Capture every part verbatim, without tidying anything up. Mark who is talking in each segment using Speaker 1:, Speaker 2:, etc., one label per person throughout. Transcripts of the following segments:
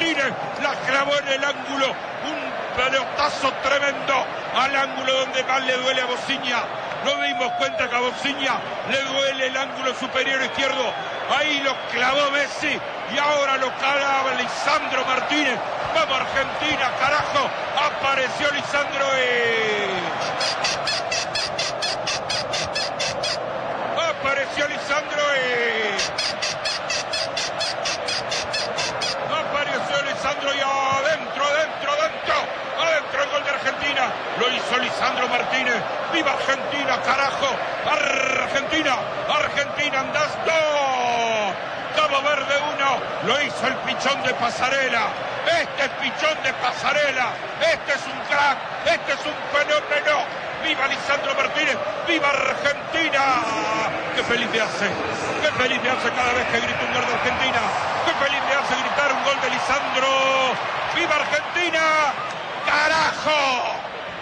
Speaker 1: Martínez, la clavó en el ángulo, un pelotazo tremendo al ángulo donde más le duele a Bociña. Nos dimos cuenta que a Bociña le duele el ángulo superior izquierdo. Ahí lo clavó Messi y ahora lo clava Lisandro Martínez. Vamos Argentina, carajo. Apareció Lisandro y... Apareció Lisandro y... Apareció Lisandro y adentro, adentro, adentro. Adentro el gol de Argentina. Lo hizo Lisandro Martínez. ¡Viva Argentina, carajo! Argentina, Argentina, andás dos. Cabo Verde uno. Lo hizo el pichón de Pasarela. Este es pichón de Pasarela. Este es un crack. Este es un fenómeno. ¡Viva Lisandro Martínez! ¡Viva Argentina! ¡Qué feliz me hace! ¡Qué feliz me hace cada vez que grito un gol de Argentina! ¡Qué feliz me hace gritar un gol de Lisandro! ¡Viva Argentina! ¡Carajo!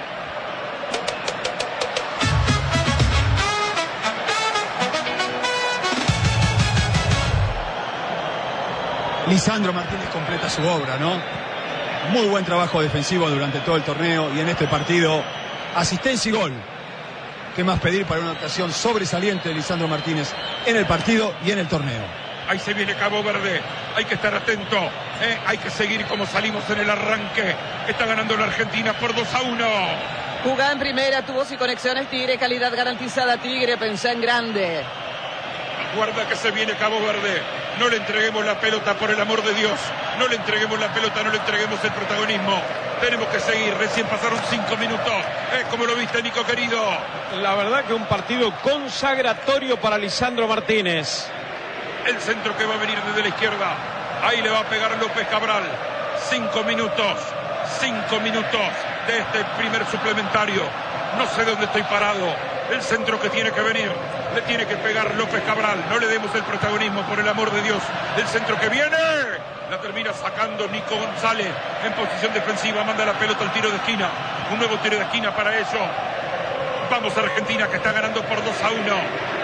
Speaker 2: Lisandro Martínez completa su obra, ¿no? Muy buen trabajo defensivo durante todo el torneo y en este partido, asistencia y gol. ¿Qué más pedir para una actuación sobresaliente de Lisandro Martínez en el partido y en el torneo?
Speaker 1: Ahí se viene Cabo Verde, hay que estar atento, ¿eh? Hay que seguir como salimos en el arranque. Está ganando la Argentina por dos a uno.
Speaker 3: Jugá en primera, tuvo y conexiones Tigre, calidad garantizada Tigre, pensá en grande.
Speaker 1: Guarda que se viene Cabo Verde. No le entreguemos la pelota, por el amor de Dios. No le entreguemos la pelota, no le entreguemos el protagonismo. Tenemos que seguir, recién pasaron cinco minutos. ¿Eh? ¿Cómo lo viste, Nico, querido?
Speaker 4: La verdad que un partido consagratorio para Lisandro Martínez.
Speaker 1: El centro que va a venir desde la izquierda. Ahí le va a pegar López Cabral. Cinco minutos. Cinco minutos de este primer suplementario. No sé dónde estoy parado. El centro que tiene que venir. Le tiene que pegar López Cabral. No le demos el protagonismo, por el amor de Dios. El centro que viene. La termina sacando Nico González en posición defensiva. Manda la pelota al tiro de esquina. Un nuevo tiro de esquina para ellos. Vamos a Argentina, que está ganando por dos a uno.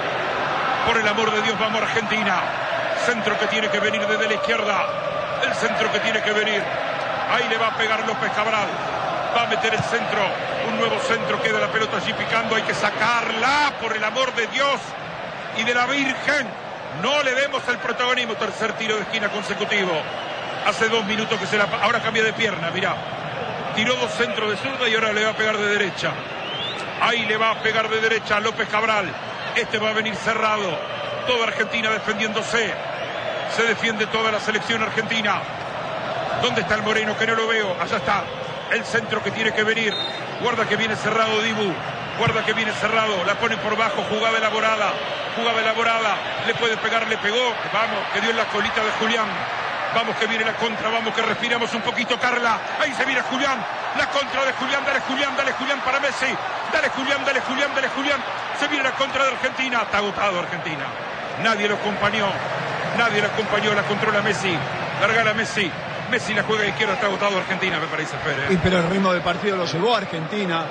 Speaker 1: Por el amor de Dios, vamos a Argentina. Centro que tiene que venir desde la izquierda. El centro que tiene que venir. Ahí le va a pegar López Cabral. Va a meter el centro. Un nuevo centro. Queda la pelota allí picando. Hay que sacarla, por el amor de Dios y de la Virgen. No le demos el protagonismo. Tercer tiro de esquina consecutivo. Hace dos minutos que se la... Ahora cambia de pierna, mirá. Tiró dos centros de zurda y ahora le va a pegar de derecha. Ahí le va a pegar de derecha a López Cabral. Este va a venir cerrado. Toda Argentina defendiéndose. Se defiende toda la selección argentina. ¿Dónde está el Moreno? Que no lo veo. Allá está. El centro que tiene que venir. Guarda que viene cerrado Dibu. Guarda que viene cerrado. La pone por bajo. Jugada elaborada. Jugada elaborada. Le puede pegar. Le pegó. Vamos. Que dio en la colita de Julián. Vamos que viene la contra. Vamos que respiramos un poquito, Carla. Ahí se viene Julián. La contra de Julián. Dale Julián. Dale Julián para Messi. Dale Julián. Dale Julián. Dale Julián. Se viene la contra de Argentina. Está agotado Argentina. Nadie lo acompañó. Nadie lo acompañó. La controla Messi. Larga a Messi. Messi la juega de izquierda. Está agotado Argentina, me parece, Pérez.
Speaker 2: Y pero el ritmo del partido lo llevó a Argentina.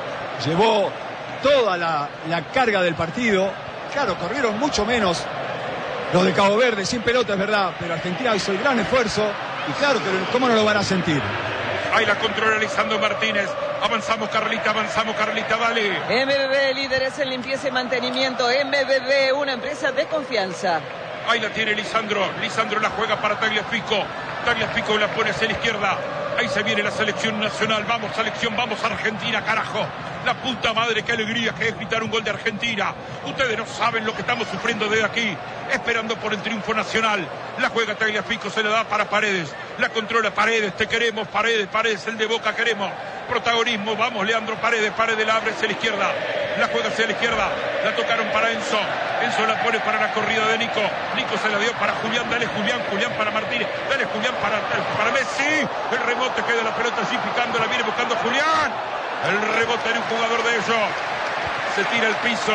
Speaker 2: Llevó toda la, la carga del partido. Claro, corrieron mucho menos los de Cabo Verde, sin pelota, es verdad. Pero Argentina hizo el gran esfuerzo. Y claro, que ¿cómo no lo van a sentir?
Speaker 1: Ahí la controla Lisandro Martínez. Avanzamos, Carlita, avanzamos, Carlita, dale.
Speaker 3: M B B, líderes en limpieza y mantenimiento. M B B, una empresa de confianza.
Speaker 1: Ahí la tiene Lisandro. Lisandro la juega para Tagliafico. Tagliafico la pone hacia la izquierda. Ahí se viene la selección nacional. Vamos, selección, vamos Argentina, carajo. La puta madre, qué alegría que es gritar un gol de Argentina. Ustedes no saben lo que estamos sufriendo desde aquí, esperando por el triunfo nacional. La juega Tagliafico, se la da para Paredes. La controla Paredes, te queremos, Paredes, Paredes, el de Boca queremos. Protagonismo, vamos, Leandro Paredes, Paredes la abre hacia la izquierda. La juega hacia la izquierda, la tocaron para Enzo. Enzo la pone para la corrida de Nico. Nico se la dio para Julián, dale Julián, Julián para Martínez. Dale Julián para, para Messi. El rebote queda la pelota allí picando, la viene buscando Julián. El rebote de un jugador de ellos. Se tira al piso,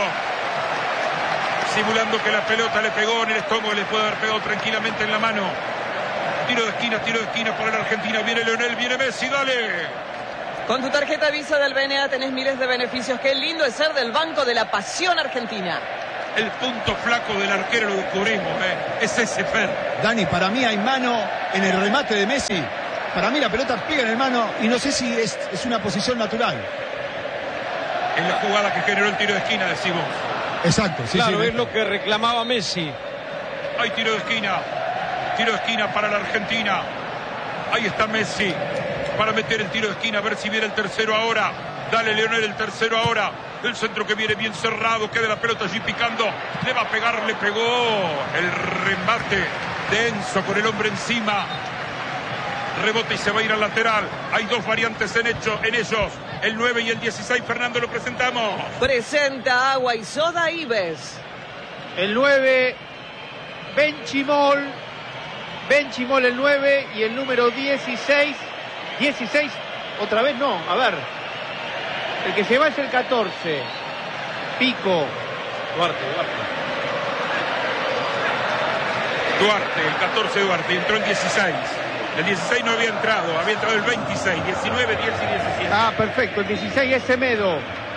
Speaker 1: simulando que la pelota le pegó en el estómago. Le puede haber pegado tranquilamente en la mano. Tiro de esquina, tiro de esquina para la Argentina. Viene Leonel, viene Messi, dale.
Speaker 3: Con tu tarjeta Visa del B N A tenés miles de beneficios. Qué lindo es ser del Banco de la Pasión Argentina.
Speaker 1: el punto flaco del arquero lo descubrimos, ¿eh? Es ese, Fer.
Speaker 2: Dani, para mí hay mano en el remate de Messi. Para mí la pelota pega en el mano y no sé si es, es una posición natural.
Speaker 1: En la jugada que generó el tiro de esquina, decimos.
Speaker 2: Exacto, sí,
Speaker 4: claro,
Speaker 2: sí,
Speaker 4: es lo que reclamaba Messi.
Speaker 1: Hay tiro de esquina. Tiro de esquina para la Argentina. Ahí está Messi para meter el tiro de esquina, a ver si viene el tercero ahora. Dale, Leonel, el tercero ahora. El centro que viene bien cerrado, queda la pelota allí picando. Le va a pegar, le pegó. El remate de Enzo con el hombre encima. Rebota y se va a ir al lateral. Hay dos variantes en, hecho, en ellos. El nueve y el dieciséis, Fernando, lo presentamos.
Speaker 3: Presenta Agua y Soda Ives.
Speaker 5: El nueve, Benchimol. Benchimol el nueve y el número dieciséis. dieciséis, otra vez no, a ver. El que se va es el catorce. Pico.
Speaker 4: Duarte, Duarte.
Speaker 1: Duarte, el catorce Duarte, entró el dieciséis. El dieciséis no había entrado, había entrado el veintiséis, diecinueve, diez y diecisiete.
Speaker 5: Ah, perfecto, el dieciséis es Semedo.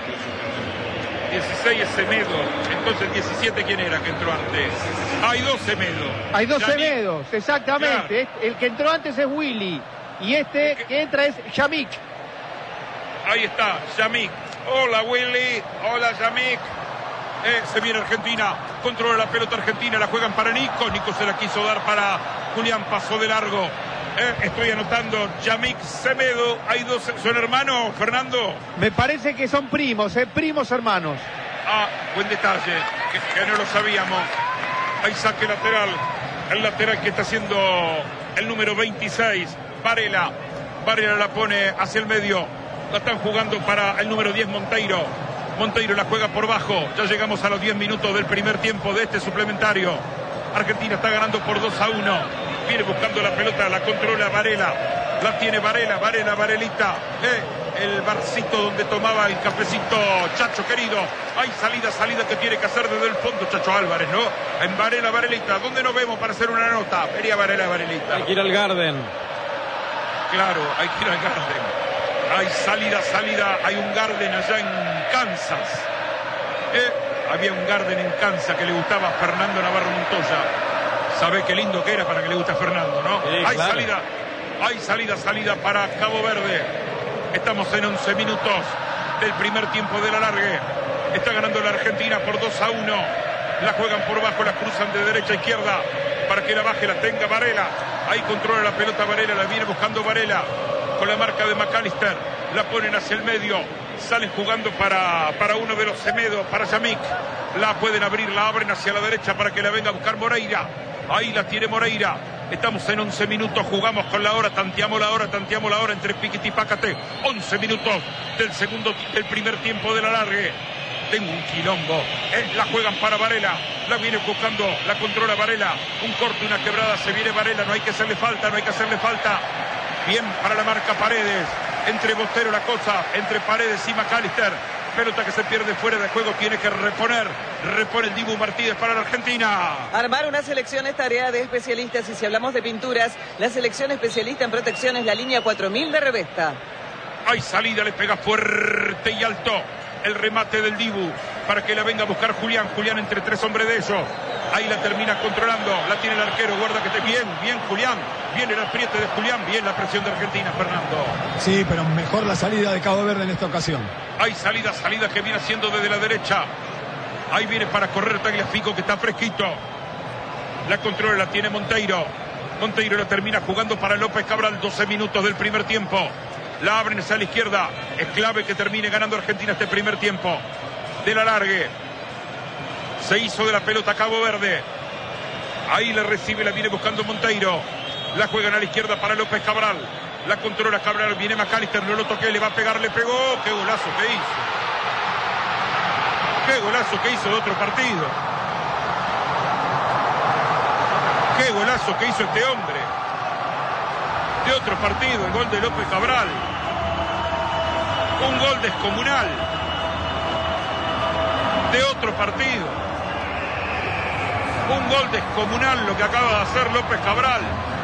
Speaker 1: dieciséis es Semedo. Entonces el diecisiete, ¿quién era que entró antes? Hay dos Semedo.
Speaker 5: Hay dos
Speaker 1: Yamik.
Speaker 5: Semedos, exactamente.
Speaker 1: Claro.
Speaker 5: El que entró antes es Willy. Y este que entra es Yamik.
Speaker 1: Ahí está, Yamik. Hola, Willy. Hola, Yamik. Eh, se viene Argentina. Controla la pelota Argentina. La juegan para Nico. Nico se la quiso dar para Julián. Pasó de largo. Eh, estoy anotando. Yamik, Semedo. Hay dos. ¿Son hermanos, Fernando?
Speaker 5: Me parece que son primos, ¿eh? Primos hermanos.
Speaker 1: Ah, buen detalle. Que, que no lo sabíamos. Hay saque lateral. El lateral que está haciendo el número veintiséis. Varela. Varela la pone hacia el medio. La están jugando para el número diez, Monteiro. Monteiro la juega por bajo. Ya llegamos a los diez minutos del primer tiempo de este suplementario. Argentina está ganando por dos a uno. Viene buscando la pelota, la controla Varela. La tiene Varela, Varela, Varelita. Eh, el barcito donde tomaba el cafecito Chacho querido. Hay salida, salida que tiene que hacer desde el fondo Chacho Álvarez, ¿no? En Varela, Varelita. ¿Dónde nos vemos para hacer una nota? Vería Varela, Varelita.
Speaker 4: Hay que ir al Garden.
Speaker 1: Claro, hay que ir al Garden. Hay salida, salida, hay un Garden allá en Kansas. Eh, había un Garden en Kansas que le gustaba a Fernando Navarro Montoya. ¿Sabe qué lindo que era para que le guste a Fernando, no?
Speaker 4: Sí,
Speaker 1: hay
Speaker 4: claro.
Speaker 1: salida, hay salida, salida para Cabo Verde. Estamos en once minutos del primer tiempo de la largue. Está ganando la Argentina por dos a uno. La juegan por bajo, la cruzan de derecha a izquierda para que la baje, la tenga Varela. Ahí controla la pelota Varela, la viene buscando Varela. Con la marca de McAllister, la ponen hacia el medio, salen jugando para, para uno de los Semedo, para Yamik, la pueden abrir, la abren hacia la derecha para que la venga a buscar Moreira, ahí la tiene Moreira, estamos en once minutos, jugamos con la hora, tanteamos la hora, tanteamos la hora entre Piquete y Pácate, once minutos del segundo, del primer tiempo de la largue. Tengo un quilombo, eh, la juegan para Varela, la viene buscando, la controla Varela, un corte, una quebrada, se viene Varela, no hay que hacerle falta, no hay que hacerle falta. Bien para la marca Paredes, entre Bostero la cosa, entre Paredes y McAllister, pelota que se pierde fuera de juego, tiene que reponer, repone el Dibu Martínez para la Argentina.
Speaker 3: Armar una selección es tarea de especialistas y si hablamos de pinturas, la selección especialista en protección es la línea cuatro mil de Revesta.
Speaker 1: Hay salida, le pega fuerte y alto el remate del Dibu para que la venga a buscar Julián, Julián entre tres hombres de ellos. Ahí la termina controlando, la tiene el arquero, guarda que esté bien, bien Julián, viene el apriete de Julián, bien la presión de Argentina, Fernando.
Speaker 2: Sí, pero mejor la salida de Cabo Verde en esta ocasión.
Speaker 1: Hay salida, salida que viene haciendo desde la derecha. Ahí viene para correr Tagliafico que está fresquito. La controla, la tiene Monteiro. Monteiro la termina jugando para López Cabral, doce minutos del primer tiempo. La abren hacia la izquierda, es clave que termine ganando Argentina este primer tiempo. De la largue. Se hizo de la pelota Cabo Verde. Ahí la recibe, la viene buscando Monteiro. La juegan a la izquierda para López Cabral. La controla Cabral, viene McAllister, no lo toqué, le va a pegar, le pegó. ¡Qué golazo que hizo! ¡Qué golazo que hizo de otro partido! ¡Qué golazo que hizo este hombre! De otro partido, el gol de López Cabral. Un gol descomunal. De otro partido. Un gol descomunal lo que acaba de hacer López Cabral.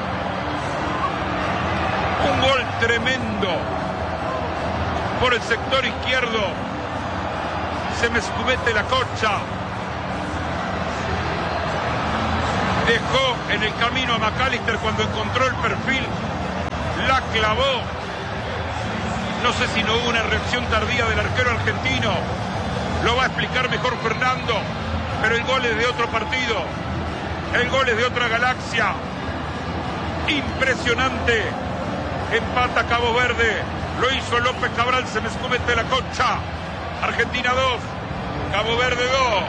Speaker 1: Un gol tremendo. Por el sector izquierdo. Se me escumete la cocha. Dejó en el camino a McAllister cuando encontró el perfil. La clavó. No sé si no hubo una reacción tardía del arquero argentino. Lo va a explicar mejor Fernando. Pero el gol es de otro partido. El gol es de otra galaxia. Impresionante. Empata Cabo Verde. Lo hizo López Cabral. Se me escumete la concha. Argentina dos. Cabo Verde dos.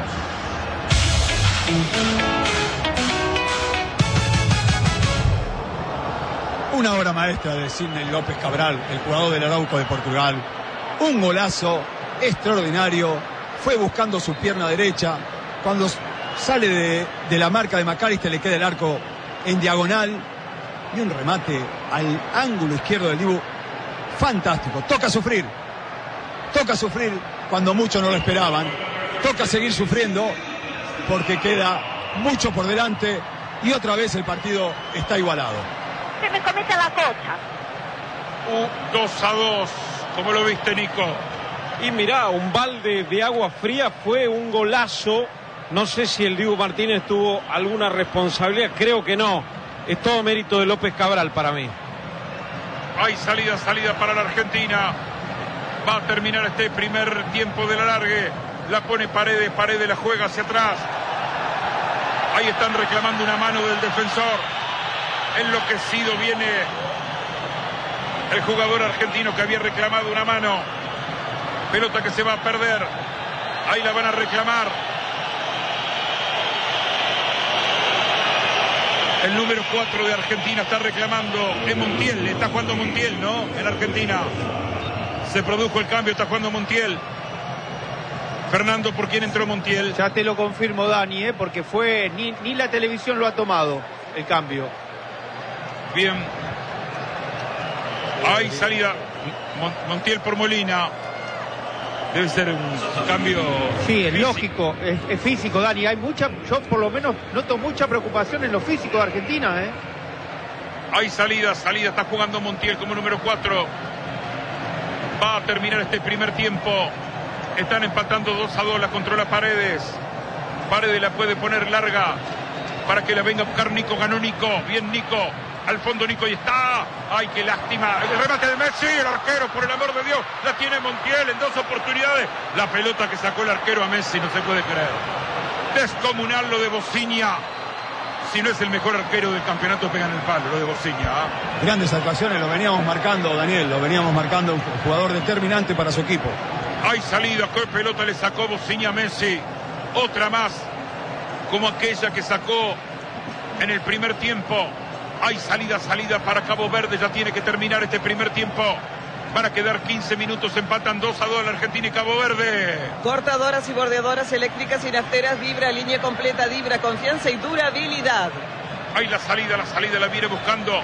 Speaker 2: Una obra maestra de Sidney López Cabral, el jugador del Arauco de Portugal. Un golazo extraordinario. Fue buscando su pierna derecha. Cuando sale de, de la marca de McAllister, le queda el arco en diagonal. Y un remate al ángulo izquierdo del Dibu. Fantástico. Toca sufrir. Toca sufrir cuando muchos no lo esperaban. Toca seguir sufriendo porque queda mucho por delante. Y otra vez el partido está igualado.
Speaker 6: Se me comete la cocha.
Speaker 1: Uh, dos a dos. ¿Cómo lo viste, Nico?
Speaker 4: Y mirá, un balde de agua fría, fue un golazo. No sé si el Dibu Martínez tuvo alguna responsabilidad, creo que no. Es todo mérito de López Cabral para mí.
Speaker 1: Hay salida, salida para la Argentina. Va a terminar este primer tiempo del alargue. La pone Paredes, Paredes la juega hacia atrás. Ahí están reclamando una mano del defensor. Enloquecido viene el jugador argentino que había reclamado una mano. Pelota que se va a perder. Ahí la van a reclamar. El número cuatro de Argentina está reclamando. Es Montiel, está jugando Montiel, ¿no? En Argentina. Se produjo el cambio, está jugando Montiel. Fernando, ¿por quién entró Montiel?
Speaker 5: Ya te lo confirmo, Dani, ¿eh? Porque fue, ni, ni la televisión lo ha tomado, el cambio.
Speaker 1: Bien. Hay salida. Montiel por Molina. Debe ser un cambio.
Speaker 5: Sí, es
Speaker 1: físico.
Speaker 5: lógico, es, es físico, Dani. Hay mucha, yo por lo menos noto mucha preocupación en lo físico de Argentina, ¿eh?
Speaker 1: Hay salida, salida, está jugando Montiel como número cuatro. Va a terminar este primer tiempo. Están empatando dos a dos, la controla Paredes. Paredes la puede poner larga para que la venga a buscar Nico. Ganó Nico, bien Nico. Al fondo Nico y está. ¡Ay, qué lástima! El remate de Messi, el arquero, por el amor de Dios. La tiene Montiel en dos oportunidades. La pelota que sacó el arquero a Messi, no se puede creer. Descomunal lo de Bociña. Si no es el mejor arquero del campeonato, pega en el palo, lo de Bociña. ¿eh?
Speaker 2: Grandes actuaciones, lo veníamos marcando, Daniel. Lo veníamos marcando, un jugador determinante para su equipo.
Speaker 1: Hay salida, qué pelota le sacó Bociña a Messi. Otra más, como aquella que sacó en el primer tiempo. Hay salida, salida para Cabo Verde. Ya tiene que terminar este primer tiempo. Van a quedar quince minutos. Empatan dos a dos la Argentina y Cabo Verde.
Speaker 3: Cortadoras y bordeadoras eléctricas y nafteras Vibra, línea completa Vibra, confianza y durabilidad.
Speaker 1: Hay la salida, la salida la viene buscando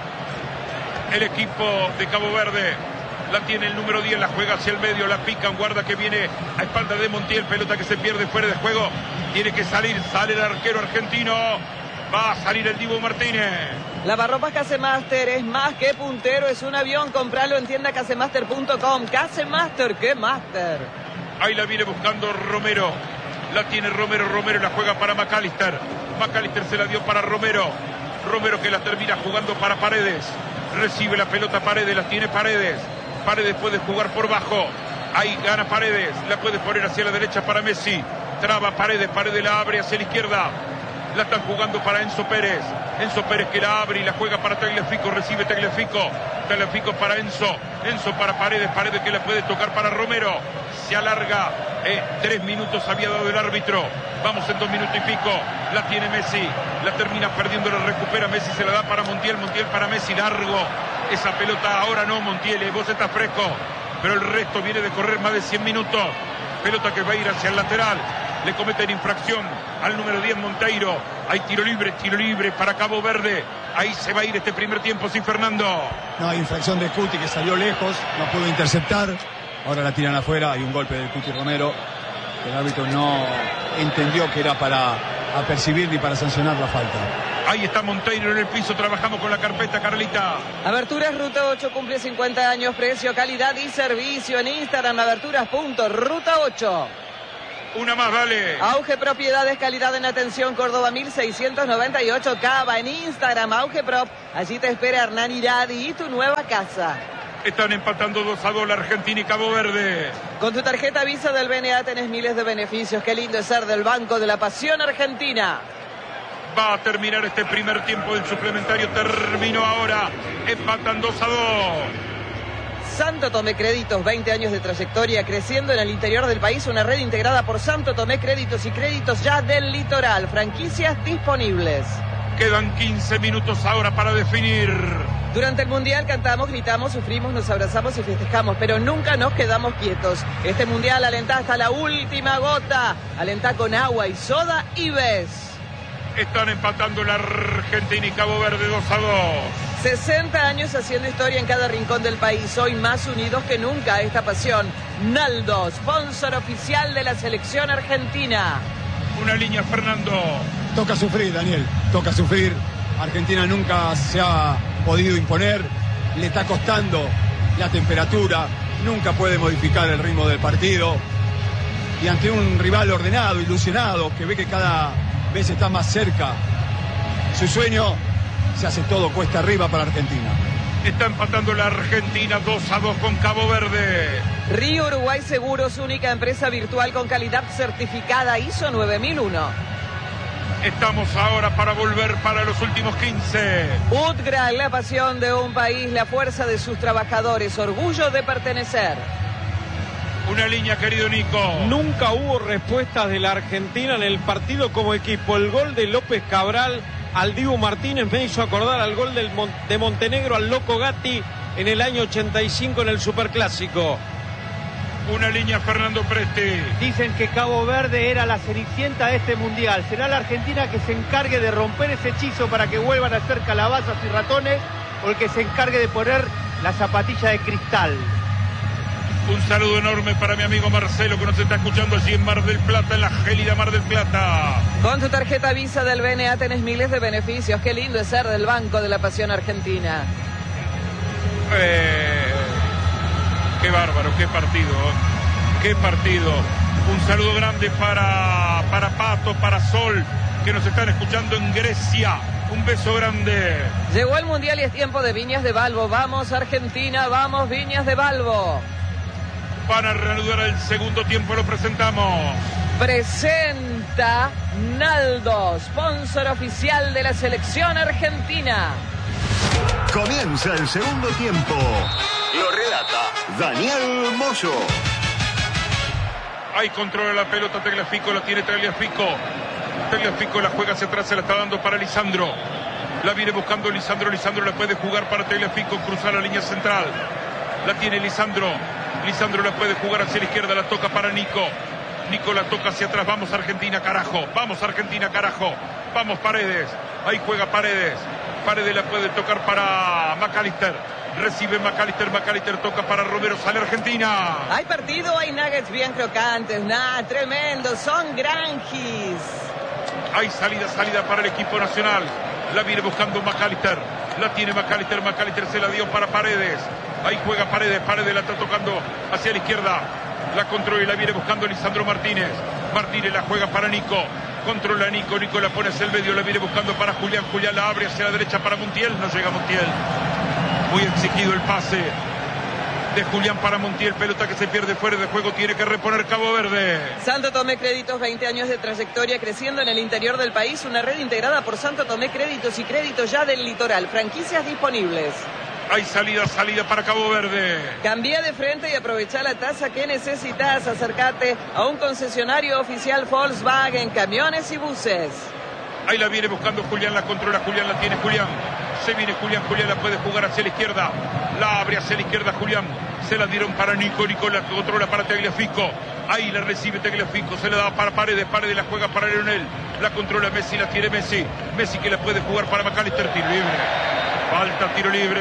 Speaker 1: el equipo de Cabo Verde. La tiene el número diez, la juega hacia el medio, la pica, un guarda que viene a espalda de Montiel. Pelota que se pierde fuera de juego. Tiene que salir, sale el arquero argentino. Va a salir el Dibu Martínez.
Speaker 3: Lavarropas Casemaster es más que puntero, es un avión. Compralo en tienda casemaster punto com. Casemaster, ¿qué master?
Speaker 1: Ahí la viene buscando Romero. La tiene Romero, Romero la juega para McAllister. McAllister se la dio para Romero. Romero que la termina jugando para Paredes. Recibe la pelota Paredes, la tiene Paredes. Paredes puede jugar por bajo. Ahí gana Paredes. La puede poner hacia la derecha para Messi. Traba Paredes, Paredes la abre hacia la izquierda. La están jugando para Enzo Pérez. Enzo Pérez que la abre y la juega para Tagliafico. Recibe Tagliafico. Tagliafico para Enzo. Enzo para Paredes. Paredes que la puede tocar para Romero. Se alarga. Eh, tres minutos había dado el árbitro. Vamos en dos minutos y pico. La tiene Messi. La termina perdiendo. La recupera Messi. Se la da para Montiel. Montiel para Messi. Largo. Esa pelota ahora no, Montiel. Eh, vos estás fresco. Pero el resto viene de correr más de cien minutos. Pelota que va a ir hacia el lateral. Le cometen infracción al número diez Monteiro. Hay tiro libre, tiro libre para Cabo Verde. Ahí se va a ir este primer tiempo, sí, Fernando.
Speaker 2: No, hay infracción de Cuti que salió lejos, no pudo interceptar. Ahora la tiran afuera, hay un golpe del Cuti Romero. El árbitro no entendió que era para apercibir ni para sancionar la falta.
Speaker 1: Ahí está Monteiro en el piso, trabajamos con la carpeta, Carlita.
Speaker 3: Aberturas Ruta ocho cumple cincuenta años, precio, calidad y servicio en Instagram, aberturas punto ruta ocho.
Speaker 1: Una más, dale.
Speaker 3: Auge Propiedades, calidad en atención, Córdoba mil seiscientos noventa y ocho, Cava, en Instagram, Auge Prop. Allí te espera Hernán Iradi y tu nueva casa.
Speaker 1: Están empatando dos a dos la Argentina y Cabo Verde.
Speaker 3: Con tu tarjeta Visa del B N A tenés miles de beneficios. Qué lindo es ser del Banco de la Pasión Argentina.
Speaker 1: Va a terminar este primer tiempo del suplementario. Terminó ahora. Empatan dos a dos.
Speaker 3: Santo Tomé Créditos, veinte años de trayectoria, creciendo en el interior del país. Una red integrada por Santo Tomé Créditos y Créditos Ya del Litoral. Franquicias disponibles.
Speaker 1: Quedan quince minutos ahora para definir.
Speaker 3: Durante el Mundial cantamos, gritamos, sufrimos, nos abrazamos y festejamos, pero nunca nos quedamos quietos. Este Mundial alentá hasta la última gota. Alentá con agua y soda y ves.
Speaker 1: Están empatando la Argentina y Cabo Verde dos a dos.
Speaker 3: sesenta años haciendo historia en cada rincón del país. Hoy más unidos que nunca. Esta pasión. Naldo, sponsor oficial de la selección argentina.
Speaker 1: Una línea, Fernando.
Speaker 2: Toca sufrir, Daniel. Toca sufrir. Argentina nunca se ha podido imponer. Le está costando la temperatura. Nunca puede modificar el ritmo del partido. Y ante un rival ordenado, ilusionado, que ve que cada vez está más cerca su sueño, se hace todo cuesta arriba para Argentina.
Speaker 1: Está empatando la Argentina dos a dos con Cabo Verde.
Speaker 3: Río Uruguay Seguros, única empresa virtual con calidad certificada I S O nueve mil uno.
Speaker 1: Estamos ahora para volver para los últimos quince.
Speaker 3: UTGRA, la pasión de un país, la fuerza de sus trabajadores, orgullo de pertenecer.
Speaker 1: Una línea, querido Nico.
Speaker 4: Nunca hubo respuestas de la Argentina en el partido como equipo. El gol de López Cabral al Dibu Martínez me hizo acordar al gol del Mon- de Montenegro al Loco Gatti en el año ochenta y cinco en el Superclásico.
Speaker 1: Una línea, Fernando Presti.
Speaker 5: Dicen que Cabo Verde era la cenicienta de este Mundial. ¿Será la Argentina que se encargue de romper ese hechizo para que vuelvan a ser calabazas y ratones, o el que se encargue de poner la zapatilla de cristal?
Speaker 1: Un saludo enorme para mi amigo Marcelo, que nos está escuchando allí en Mar del Plata, en la gélida Mar del Plata.
Speaker 3: Con tu tarjeta Visa del B N A tenés miles de beneficios. Qué lindo es ser del Banco de la Pasión Argentina.
Speaker 1: Eh, qué bárbaro, qué partido, qué partido. Un saludo grande para, para Pato, para Sol, que nos están escuchando en Grecia. Un beso grande.
Speaker 3: Llegó el Mundial y es tiempo de Viñas de Balbo. Vamos Argentina, vamos Viñas de Balbo.
Speaker 1: Van a reanudar el segundo tiempo, lo presentamos.
Speaker 3: Presenta Naldo, sponsor oficial de la selección argentina.
Speaker 7: Comienza el segundo tiempo. Lo relata Daniel Moyo.
Speaker 1: Ahí controla la pelota Tagliafico, la tiene Tagliafico. Tagliafico la juega hacia atrás, se la está dando para Lisandro. La viene buscando Lisandro, Lisandro la puede jugar para Tagliafico, cruzar la línea central. La tiene Lisandro. Lisandro la puede jugar hacia la izquierda, la toca para Nico. Nico la toca hacia atrás. Vamos Argentina, carajo. Vamos Argentina, carajo. Vamos Paredes. Ahí juega Paredes. Paredes la puede tocar para McAllister. Recibe McAllister, McAllister toca para Romero. Sale Argentina.
Speaker 3: Hay partido, hay nuggets bien crocantes. Nah, tremendo. Son granjis.
Speaker 1: Hay salida, salida para el equipo nacional. La viene buscando McAllister. La tiene McAllister. McAllister se la dio para Paredes. Ahí juega Paredes, Paredes la está tocando hacia la izquierda. La controla y la viene buscando Lisandro Martínez. Martínez la juega para Nico. Controla a Nico, Nico la pone hacia el medio, la viene buscando para Julián. Julián la abre hacia la derecha para Montiel. No llega Montiel. Muy exigido el pase de Julián para Montiel. Pelota que se pierde fuera de juego. Tiene que reponer Cabo Verde.
Speaker 3: Santo Tomé Créditos, veinte años de trayectoria creciendo en el interior del país. Una red integrada por Santo Tomé Créditos y Créditos Ya del Litoral. Franquicias disponibles.
Speaker 1: Hay salida, salida para Cabo Verde.
Speaker 3: Cambia de frente y aprovecha la tasa que necesitas. Acércate a un concesionario oficial Volkswagen, camiones y buses.
Speaker 1: Ahí la viene buscando Julián, la controla Julián, la tiene Julián. Se viene Julián, Julián la puede jugar hacia la izquierda. La abre hacia la izquierda Julián. Se la dieron para Nico, Nico la controla para Tagliafico. Ahí la recibe Tagliafico, se la da para Paredes, Paredes la juega para Leonel. La controla Messi, la tiene Messi. Messi que la puede jugar para McAllister, tiro libre. Falta, tiro libre.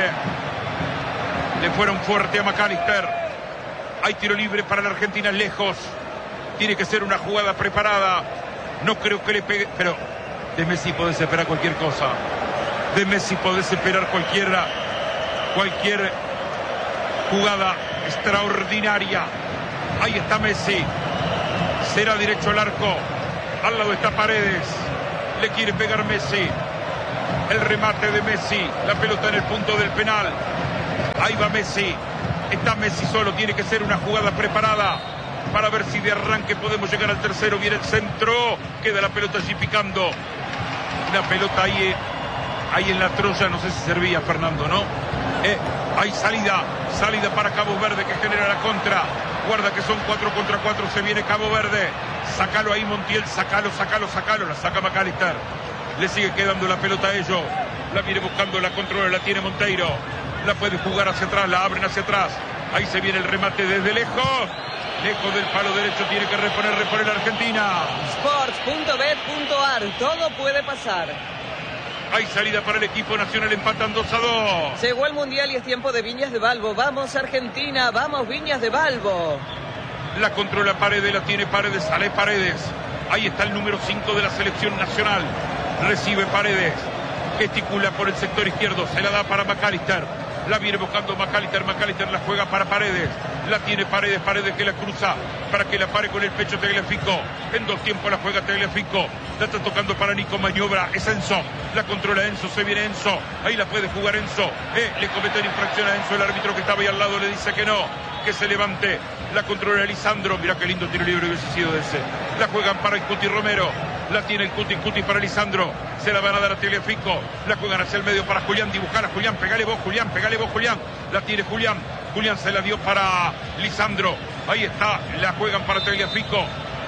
Speaker 1: Le fueron fuerte a McAllister. Hay tiro libre para la Argentina lejos. Tiene que ser una jugada preparada. No creo que le pegue, pero de Messi podés esperar cualquier cosa. De Messi podés esperar cualquiera, cualquier jugada extraordinaria. Ahí está Messi. Será derecho al arco. Al lado está Paredes. Le quiere pegar Messi. El remate de Messi. La pelota en el punto del penal. Ahí va Messi. Está Messi solo. Tiene que ser una jugada preparada para ver si de arranque podemos llegar al tercero. Viene el centro. Queda la pelota allí picando. Una pelota ahí, ahí en la Troya. No sé si servía, Fernando, ¿no? Eh, hay salida. Salida para Cabo Verde que genera la contra. Guarda que son cuatro contra cuatro. Se viene Cabo Verde. Sácalo ahí, Montiel. Sácalo, sácalo, sácalo. La saca McAllister. Le sigue quedando la pelota a ellos. La viene buscando, la controla, la tiene Monteiro. La puede jugar hacia atrás, la abren hacia atrás. Ahí se viene el remate desde lejos. Lejos del palo derecho, tiene que reponer, reponer la Argentina.
Speaker 3: Sports punto bet punto ar, todo puede pasar.
Speaker 1: Hay salida para el equipo nacional, empatan dos a dos.
Speaker 3: Llegó el Mundial y es tiempo de Viñas de Balbo. Vamos Argentina, vamos Viñas de Balbo.
Speaker 1: La controla Paredes, la tiene Paredes, sale Paredes. Ahí está el número cinco de la selección nacional. Recibe Paredes, gesticula por el sector izquierdo, se la da para McAllister. La viene buscando McAllister, McAllister la juega para Paredes. La tiene Paredes, Paredes que la cruza para que la pare con el pecho Tagliafico. En dos tiempos la juega Tagliafico. La está tocando para Nico, maniobra, es Enzo. La controla Enzo, se viene Enzo. Ahí la puede jugar Enzo. Eh, le comete una infracción a Enzo, el árbitro que estaba ahí al lado le dice que no, que se levante. La controla Lisandro, mira qué lindo tiro libre hubiese sido ese. La juegan para el Cuti Romero. La tiene el Cuti, Cuti para Lisandro. Se la van a dar a Tagliafico. La juegan hacia el medio para Julián. Dibujar a Julián. Pegale vos, Julián. Pegale vos, Julián. La tiene Julián. Julián se la dio para Lisandro. Ahí está. La juegan para Tagliafico.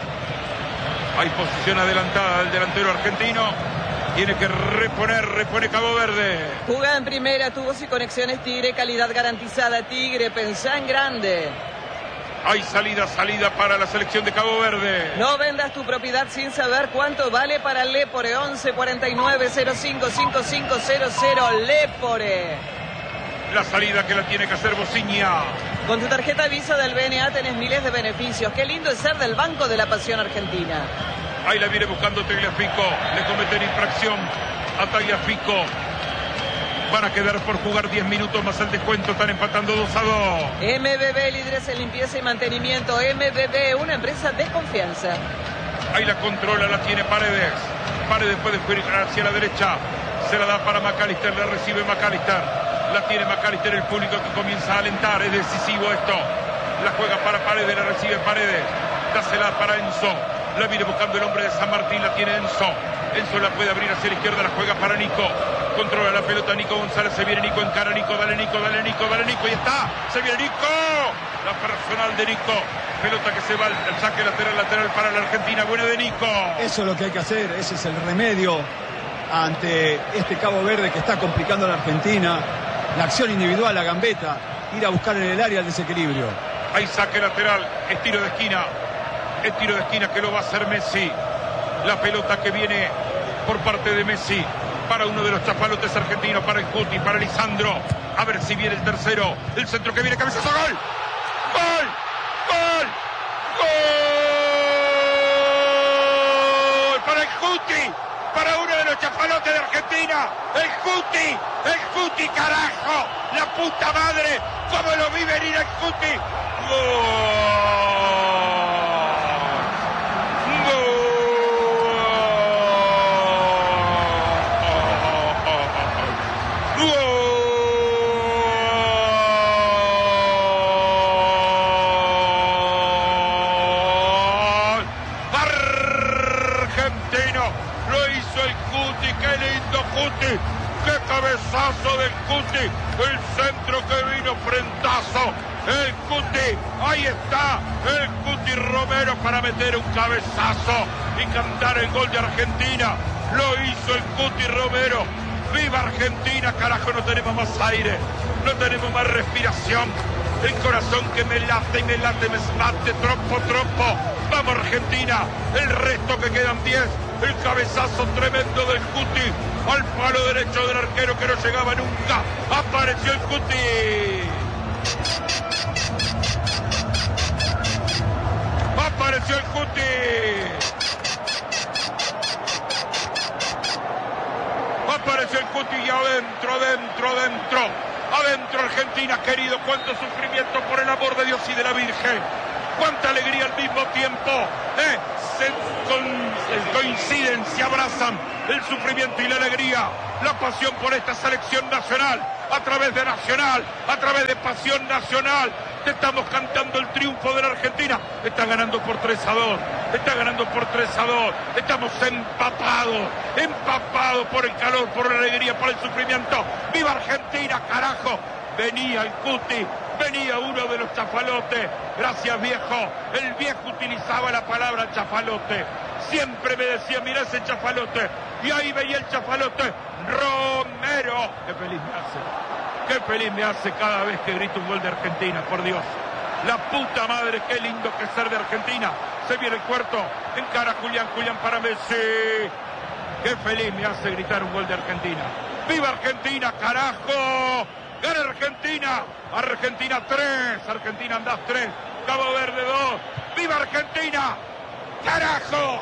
Speaker 1: Hay posición adelantada del delantero argentino. Tiene que reponer, repone Cabo Verde.
Speaker 3: Jugada en primera, tubos y conexiones Tigre, calidad garantizada. Tigre, pensá en grande.
Speaker 1: Hay salida, salida para la selección de Cabo Verde.
Speaker 3: No vendas tu propiedad sin saber cuánto vale para Lepore. Once cuarenta y nueve cero cinco cinco cinco cero cero Lepore.
Speaker 1: La salida que la tiene que hacer Bociña.
Speaker 3: Con tu tarjeta Visa del B N A tenés miles de beneficios. Qué lindo es ser del Banco de la Pasión Argentina.
Speaker 1: Ahí la viene buscando Tagliafico. Le cometen infracción a Tagliafico. Van a quedar por jugar diez minutos más el descuento. Están empatando dos a dos.
Speaker 3: M B B, líderes en limpieza y mantenimiento. M B B, una empresa de confianza.
Speaker 1: Ahí la controla, la tiene Paredes. Paredes puede jugar hacia la derecha. Se la da para McAllister, la recibe McAllister. La tiene McAllister, el público que comienza a alentar. Es decisivo esto. La juega para Paredes, la recibe Paredes. Dásela para Enzo. La viene buscando el hombre de San Martín, la tiene Enzo. Enzo la puede abrir hacia la izquierda, la juega para Nico. Controla la pelota Nico González, se viene Nico, encara Nico, dale Nico, dale Nico, dale Nico, y está, se viene Nico. La personal de Nico. Pelota que se va al saque lateral, lateral para la Argentina, buena de Nico.
Speaker 2: Eso es lo que hay que hacer, ese es el remedio ante este Cabo Verde que está complicando a la Argentina. La acción individual, la gambeta, ir a buscar en el área el desequilibrio.
Speaker 1: Hay saque lateral, es tiro de esquina. Es tiro de esquina que lo va a hacer Messi. La pelota que viene por parte de Messi para uno de los chapalotes argentinos, para el Cuti, para Lisandro. A ver si viene el tercero. El centro que viene, cabezazo, gol. ¡Gol! ¡Gol! ¡Gol! Para el Cuti, para uno de los chapalotes de Argentina. El Cuti, el Cuti, carajo. La puta madre. ¿Cómo lo vi venir el Cuti? ¡Gol! ¡Qué cabezazo del Cuti! El centro que vino, frentazo. El Cuti, ahí está. El Cuti Romero para meter un cabezazo y cantar el gol de Argentina. Lo hizo el Cuti Romero. ¡Viva Argentina! Carajo, no tenemos más aire. No tenemos más respiración. El corazón que me late y me late, me late, troppo, troppo. ¡Vamos Argentina! El resto que quedan diez. El cabezazo tremendo del Cuti al palo derecho del arquero que no llegaba nunca. Apareció el Cuti. Apareció el Cuti. Apareció el Cuti y adentro, adentro, adentro. Adentro Argentina, querido. Cuánto sufrimiento, por el amor de Dios y de la Virgen. cuánta alegría al mismo tiempo. ¿eh? Se con, coinciden, se abrazan el sufrimiento y la alegría, la pasión por esta selección nacional, a través de Nacional, a través de Pasión Nacional. Te estamos cantando el triunfo de la Argentina. Está ganando por tres a dos, está ganando por tres a dos. Estamos empapados, empapados por el calor, por la alegría, por el sufrimiento. ¡Viva Argentina, carajo! Venía el Cuti, venía uno de los chafalotes. Gracias, viejo. El viejo utilizaba la palabra chafalote. Siempre me decía, mira ese chafalote. Y ahí veía el chafalote. Romero. Qué feliz me hace. Qué feliz me hace cada vez que grito un gol de Argentina, por Dios. La puta madre, qué lindo que es ser de Argentina. Se viene el cuarto. Encara Julián, Julián para Messi. Qué feliz me hace gritar un gol de Argentina. ¡Viva Argentina, carajo! ¡Gana Argentina! Argentina tres, Argentina andás tres, Cabo Verde dos. ¡Viva Argentina! ¡Carajo!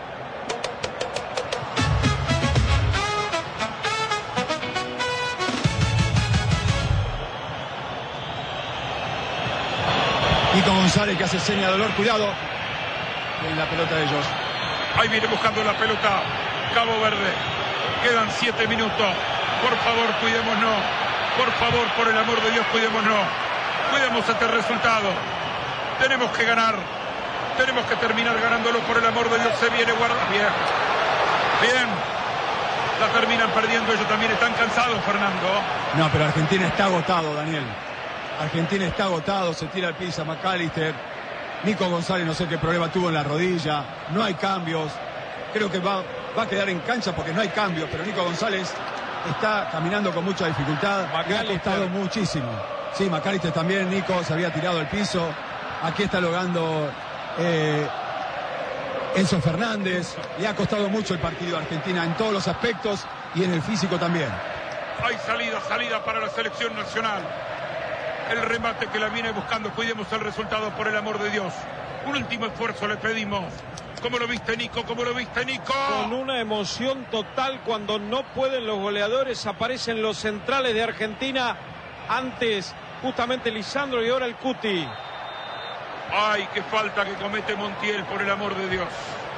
Speaker 2: Nico González que hace seña de dolor, cuidado en la pelota de ellos.
Speaker 1: Ahí viene buscando la pelota Cabo Verde. Quedan siete minutos. Por favor, cuidémonos. Por favor, por el amor de Dios, cuidémonos. Cuidemos este resultado. Tenemos que ganar. Tenemos que terminar ganándolo, por el amor de Dios. Se viene guarda. Bien. Bien. La terminan perdiendo. Ellos también están cansados, Fernando.
Speaker 2: No, pero Argentina está agotado, Daniel. Argentina está agotado. Se tira al piso McAllister. Nico González no sé qué problema tuvo en la rodilla. No hay cambios. Creo que va, va a quedar en cancha porque no hay cambios. Pero Nico González está caminando con mucha dificultad. Le ha costado muchísimo. Sí, McAllister también. Nico se había tirado al piso. Aquí está logrando eh, Enzo Fernández. Le ha costado mucho el partido a Argentina en todos los aspectos y en el físico también.
Speaker 1: Hay salida, salida para la selección nacional. El remate que la viene buscando. Cuidemos el resultado, por el amor de Dios. Un último esfuerzo le pedimos. ¿Cómo lo viste, Nico? ¿Cómo lo viste, Nico?
Speaker 4: Con una emoción total. Cuando no pueden los goleadores, aparecen los centrales de Argentina. Antes, justamente Lisandro y ahora el Cuti.
Speaker 1: Ay, qué falta que comete Montiel, por el amor de Dios.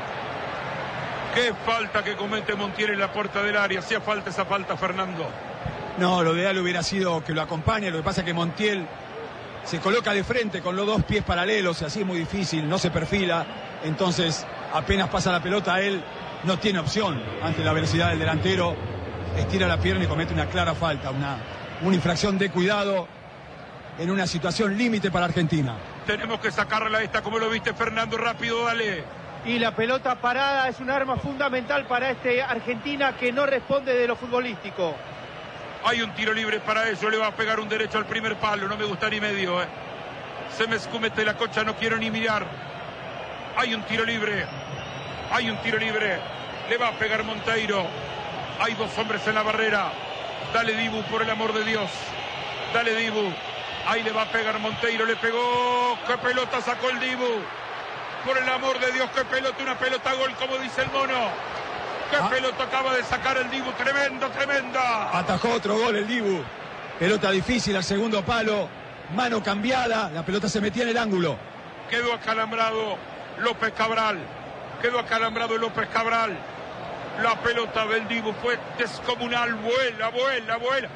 Speaker 1: Qué falta que comete Montiel en la puerta del área. Hacía falta esa falta, Fernando.
Speaker 2: No, lo ideal hubiera sido que lo acompañe. Lo que pasa es que Montiel se coloca de frente con los dos pies paralelos. Así es muy difícil, no se perfila. Entonces, apenas pasa la pelota, él no tiene opción ante la velocidad del delantero. Estira la pierna y comete una clara falta. Una, una infracción de cuidado en una situación límite para Argentina.
Speaker 1: Tenemos que sacarla esta, como lo viste, Fernando. Rápido, dale.
Speaker 5: Y la pelota parada es un arma fundamental para este Argentina que no responde de lo futbolístico.
Speaker 1: Hay un tiro libre para ello. Le va a pegar un derecho al primer palo. No me gusta ni medio, ¿eh? Se me escumete la cocha, no quiero ni mirar. Hay un tiro libre. Hay un tiro libre. Le va a pegar Monteiro. Hay dos hombres en la barrera. Dale, Dibu, por el amor de Dios. Dale, Dibu. Ahí le va a pegar Monteiro. Le pegó. ¡Qué pelota sacó el Dibu! Por el amor de Dios, qué pelota. Una pelota gol, como dice el mono. ¡Qué ah. pelota acaba de sacar el Dibu! ¡Tremendo, tremenda!
Speaker 2: Atajó otro gol el Dibu. Pelota difícil al segundo palo. Mano cambiada. La pelota se metía en el ángulo.
Speaker 1: Quedó acalambrado López Cabral. Quedó acalambrado López Cabral. La pelota del Dibu fue descomunal. Vuela, vuela, vuela.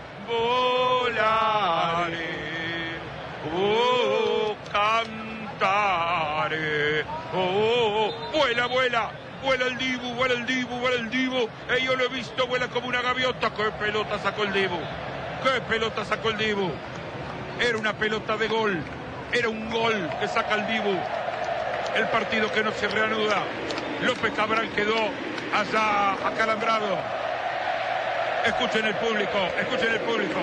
Speaker 1: Volare. Oh, cantare. Oh, vuela, vuela. Vuela el Dibu, vuela el Dibu, vuela el Dibu. Eh, yo lo he visto, vuela como una gaviota. ¡Qué pelota sacó el Dibu! ¡Qué pelota sacó el Dibu! Era una pelota de gol. Era un gol que saca el Dibu. El partido que no se reanuda. López Cabral quedó allá acalambrado. Escuchen el público, escuchen el público.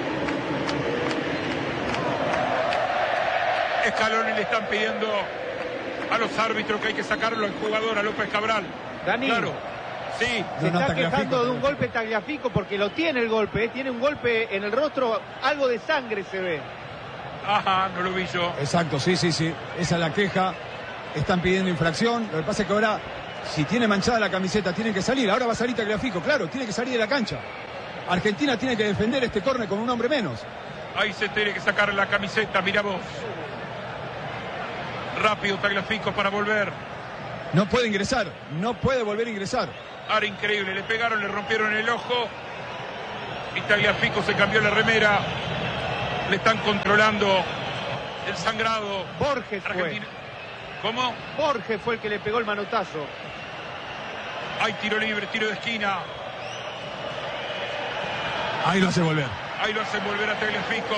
Speaker 1: Scaloni le están pidiendo a los árbitros que hay que sacarlo al jugador, a López Cabral.
Speaker 5: Dani,
Speaker 1: claro, sí.
Speaker 5: Se está quejando de un golpe Tagliafico porque lo tiene el golpe, ¿eh? Tiene un golpe en el rostro, algo de sangre se ve.
Speaker 1: Ajá, no lo vi yo.
Speaker 2: Exacto, sí, sí, sí. Esa es la queja. Están pidiendo infracción. Lo que pasa es que ahora, si tiene manchada la camiseta, tiene que salir. Ahora va a salir Tagliafico, claro, tiene que salir de la cancha. Argentina tiene que defender este córner con un hombre menos.
Speaker 1: Ahí se tiene que sacar la camiseta, mira vos. Rápido Tagliafico para volver.
Speaker 2: No puede ingresar, no puede volver a ingresar.
Speaker 1: Ahora increíble, le pegaron, le rompieron el ojo. Y Tagliafico se cambió la remera. Le están controlando el sangrado.
Speaker 5: Borges fue.
Speaker 1: ¿Cómo?
Speaker 5: Borges fue el que le pegó el manotazo.
Speaker 1: Hay tiro libre, tiro de esquina.
Speaker 2: Ahí lo hace volver.
Speaker 1: Ahí lo hace volver a Tagliafico.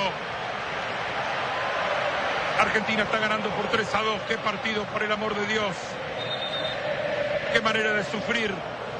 Speaker 1: Argentina está ganando por tres a dos. Qué partido, por el amor de Dios. Qué manera de sufrir.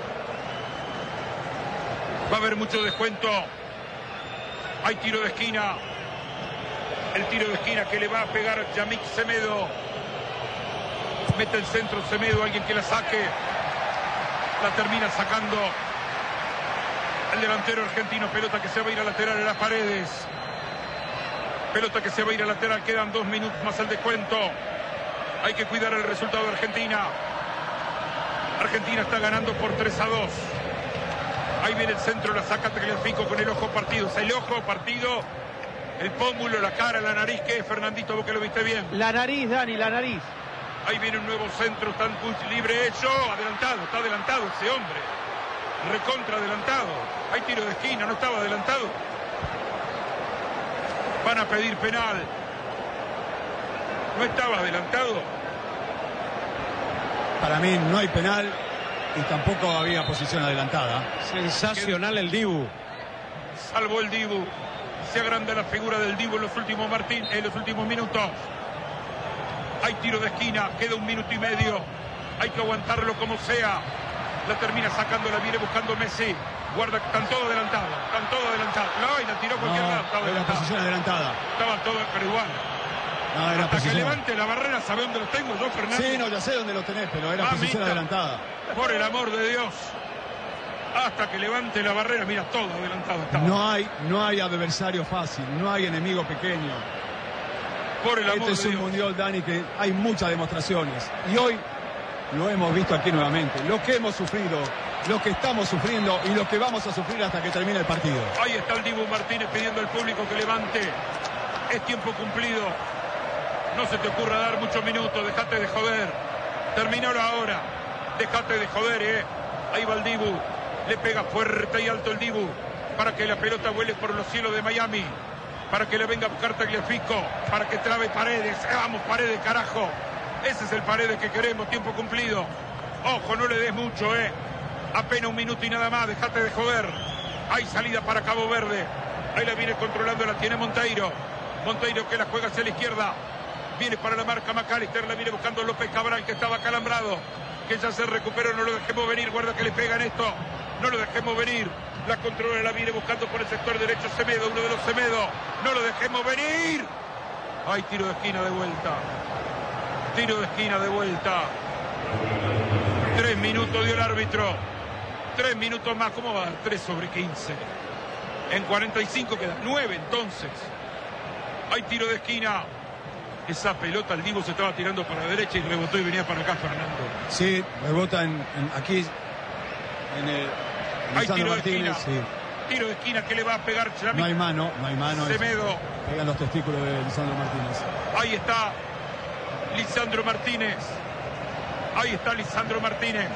Speaker 1: Va a haber mucho descuento. Hay tiro de esquina. El tiro de esquina que le va a pegar Yamik Semedo. Mete el centro Semedo, alguien que la saque. La termina sacando el delantero argentino. Pelota que se va a ir a lateral en las Paredes. Pelota que se va a ir a lateral. Quedan dos minutos más al descuento. Hay que cuidar el resultado de Argentina. Argentina está ganando por tres a dos. Ahí viene el centro, la saca Tagliafico con el ojo partido. O sea, el ojo partido, el pómulo, la cara, la nariz. ¿Qué es, Fernandito? Vos que lo viste bien.
Speaker 5: La nariz, Dani, la nariz.
Speaker 1: Ahí viene un nuevo centro, está libre hecho. Adelantado, está adelantado ese hombre. Recontra adelantado. Hay tiro de esquina, no estaba adelantado. Van a pedir penal. No estaba adelantado.
Speaker 2: Para mí no hay penal y tampoco había posición adelantada.
Speaker 4: Sensacional el Dibu.
Speaker 1: Salvo el Dibu. Se agranda la figura del Dibu en los últimos Martín, en los últimos minutos. Hay tiro de esquina, queda un minuto y medio. Hay que aguantarlo como sea. La termina sacando, la viene buscando Messi. Guarda, están todos adelantados, están todos adelantados. No, y la tiró cualquier
Speaker 2: no,
Speaker 1: lado. Estaba
Speaker 2: era
Speaker 1: adelantada.
Speaker 2: posición adelantada.
Speaker 1: Estaba todo, pero igual.
Speaker 2: No, era
Speaker 1: Hasta
Speaker 2: posición.
Speaker 1: que levante la barrera, ¿sabe dónde lo tengo yo, Fernando?
Speaker 2: Sí, no, ya sé dónde lo tenés, pero era
Speaker 1: Mamita,
Speaker 2: posición adelantada.
Speaker 1: Por el amor de Dios. Hasta que levante la barrera, mira, todo adelantado estaba.
Speaker 2: No hay, no hay adversario fácil, no hay enemigo pequeño.
Speaker 1: Por el amor
Speaker 2: Este es
Speaker 1: de
Speaker 2: un
Speaker 1: Dios.
Speaker 2: mundial, Dani, que hay muchas demostraciones. Y hoy lo hemos visto aquí nuevamente. Lo que hemos sufrido, lo que estamos sufriendo y lo que vamos a sufrir hasta que termine el partido.
Speaker 1: Ahí está el Dibu Martínez pidiendo al público que levante. Es tiempo cumplido. No se te ocurra dar muchos minutos. Dejate de joder. Terminalo ahora. Dejate de joder, eh. Ahí va el Dibu. Le pega fuerte y alto el Dibu. Para que la pelota vuele por los cielos de Miami. Para que le venga a buscar Tagliafico. Para que trabe Paredes. Eh, vamos, Paredes, carajo. Ese es el Paredes que queremos. Tiempo cumplido. Ojo, no le des mucho, eh. Apenas un minuto y nada más. Dejate de joder. Hay salida para Cabo Verde. Ahí la viene controlando. La tiene Monteiro. Monteiro que la juega hacia la izquierda. Viene para la marca McAllister. La viene buscando López Cabral, que estaba calambrado. Que ya se recuperó. No lo dejemos venir. Guarda que le pegan esto. No lo dejemos venir. La controla, la viene buscando por el sector derecho Semedo. Uno de los Semedo. No lo dejemos venir. Hay tiro de esquina de vuelta. Tiro de esquina de vuelta. Tres minutos dio el árbitro. Tres minutos más. ¿Cómo va? Tres sobre quince. En cuarenta y cinco queda nueve entonces. Hay tiro de esquina. Esa pelota el Dibu se estaba tirando para la derecha y rebotó y venía para acá, Fernando.
Speaker 2: Sí, rebota en, en aquí en el
Speaker 1: Hay
Speaker 2: Lisandro
Speaker 1: tiro de
Speaker 2: Martínez.
Speaker 1: esquina.
Speaker 2: Sí.
Speaker 1: Tiro de esquina que le va a pegar Yamik.
Speaker 2: No hay mano, no hay mano. es-
Speaker 1: Semedo.
Speaker 2: Pegan los testículos de Lisandro Martínez.
Speaker 1: Ahí está Lisandro Martínez. Ahí está Lisandro Martínez.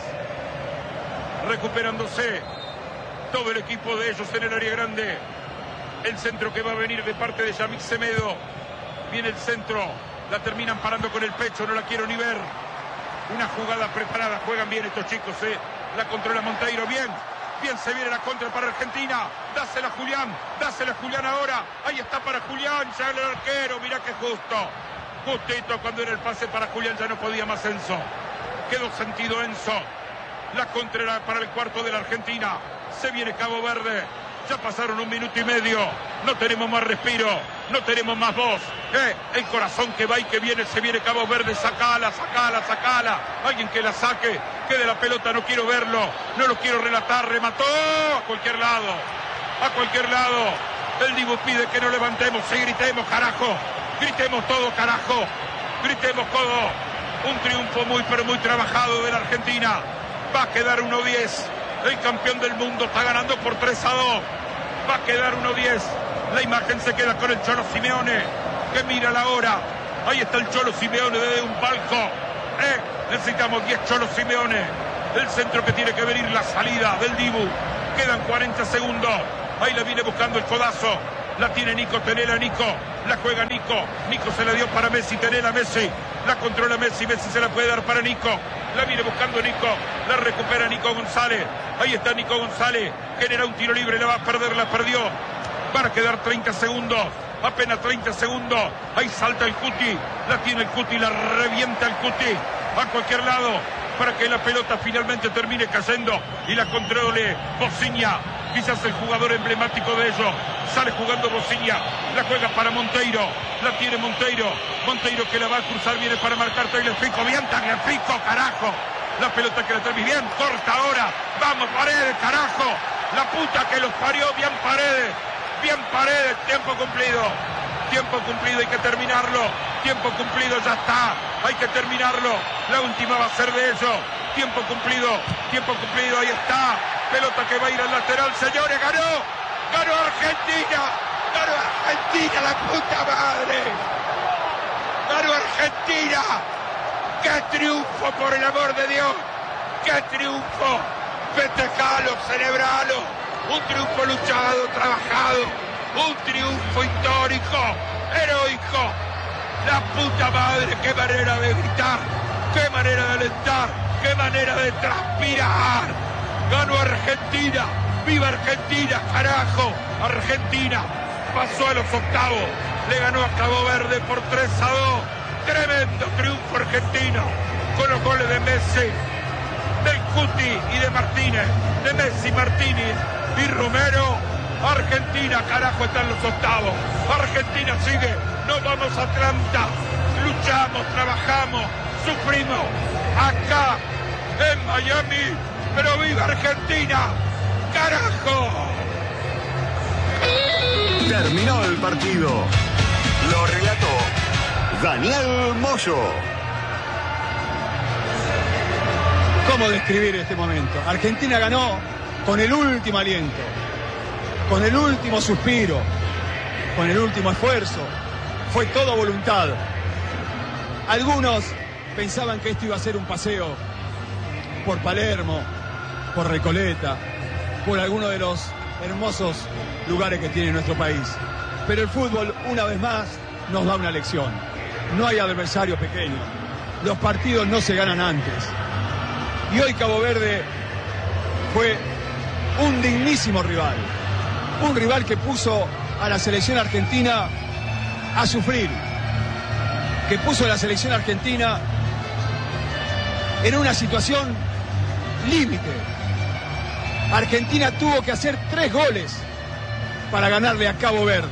Speaker 1: Recuperándose todo el equipo de ellos en el área grande. El centro que va a venir de parte de Yamik Semedo. Viene el centro. La terminan parando con el pecho. No la quiero ni ver. Una jugada preparada. Juegan bien estos chicos, ¿eh? La controla Monteiro. Bien. Bien se viene la contra para Argentina. Dásela a Julián. Dásela a Julián ahora. Ahí está para Julián. Ya el arquero. Mirá que justo. Justito cuando era el pase para Julián. Ya no podía más Enzo. Quedó sentido Enzo. La contra era para el cuarto de la Argentina. Se viene Cabo Verde. Ya pasaron un minuto y medio. No tenemos más respiro. No tenemos más voz. Eh, el corazón que va y que viene. Se viene Cabo Verde. Sacala, sacala, sacala. Alguien que la saque. Quede la pelota. No quiero verlo. No lo quiero relatar. Remató a cualquier lado. A cualquier lado. El Dibu pide que nos levantemos. Sí, gritemos, carajo. Gritemos todo, carajo. Gritemos todo. Un triunfo muy, pero muy trabajado de la Argentina. Va a quedar uno diez. El campeón del mundo está ganando por tres a dos. Va a quedar uno diez. La imagen se queda con el Cholo Simeone, que mira la hora. Ahí está el Cholo Simeone desde un palco. Eh, necesitamos diez Cholo Simeone. El centro que tiene que venir, la salida del Dibu. Quedan cuarenta segundos. Ahí la viene buscando el codazo. La tiene Nico, tenela Nico. La juega Nico. Nico se la dio para Messi, tenela Messi. La controla Messi, Messi se la puede dar para Nico. La viene buscando Nico. La recupera Nico González. Ahí está Nico González. Genera un tiro libre, la va a perder, la perdió. Van a quedar treinta segundos. Apenas treinta segundos. Ahí salta el Cuti. La tiene el Cuti, la revienta el Cuti. A cualquier lado. Para que la pelota finalmente termine cayendo y la controle Bociña, quizás el jugador emblemático de ellos. Sale jugando Bociña, la juega para Monteiro, la tiene Monteiro, Monteiro que la va a cruzar, viene para marcar Tagliafico, bien Tagliafico, carajo, la pelota que la trae bien corta ahora, vamos Paredes, carajo, la puta que los parió, bien Paredes, bien Paredes, tiempo cumplido. Tiempo cumplido, hay que terminarlo. Tiempo cumplido, ya está. Hay que terminarlo. La última va a ser de ellos. Tiempo cumplido, tiempo cumplido, ahí está. Pelota que va a ir al lateral, señores, ganó. Ganó Argentina. Ganó Argentina, la puta madre. Ganó Argentina. ¡Qué triunfo, por el amor de Dios! ¡Qué triunfo! Festejalo, celebralo. Un triunfo luchado, trabajado. Un triunfo histórico, heroico. La puta madre, qué manera de gritar, qué manera de alentar, qué manera de transpirar. Ganó Argentina, viva Argentina, carajo. Argentina pasó a los octavos, le ganó a Cabo Verde por tres a dos. Tremendo triunfo argentino, con los goles de Messi, del Cuti y de Martínez, de Messi, Martínez y Romero. Argentina, carajo, está en los octavos. Argentina sigue, nos vamos a Atlanta. Luchamos, trabajamos, sufrimos acá en Miami. Pero viva Argentina, carajo.
Speaker 7: Terminó el partido. Lo relató Daniel Moyo.
Speaker 2: ¿Cómo describir este momento? Argentina ganó con el último aliento, con el último suspiro, con el último esfuerzo. Fue todo voluntad. Algunos pensaban que esto iba a ser un paseo por Palermo, por Recoleta, por alguno de los hermosos lugares que tiene nuestro país. Pero el fútbol, una vez más, nos da una lección. No hay adversario pequeño. Los partidos no se ganan antes. Y hoy Cabo Verde fue un dignísimo rival. Un rival que puso a la selección argentina a sufrir, que puso a la selección argentina en una situación límite. Argentina tuvo que hacer tres goles para ganarle a Cabo Verde.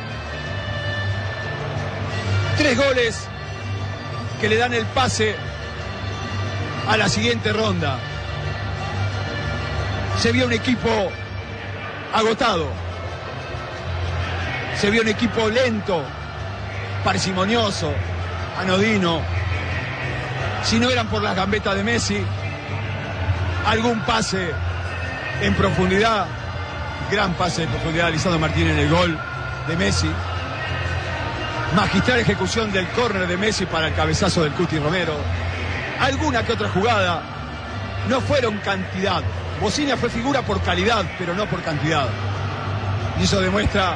Speaker 2: Tres goles que le dan el pase a la siguiente ronda. Se vio un equipo agotado, se vio un equipo lento, parsimonioso, anodino. Si no eran por las gambetas de Messi, algún pase en profundidad, gran pase en profundidad de Lisandro Martínez en el gol de Messi, magistral ejecución del córner de Messi para el cabezazo del Cuti Romero, alguna que otra jugada. No fueron cantidad. Bociña fue figura por calidad, pero no por cantidad. Y eso demuestra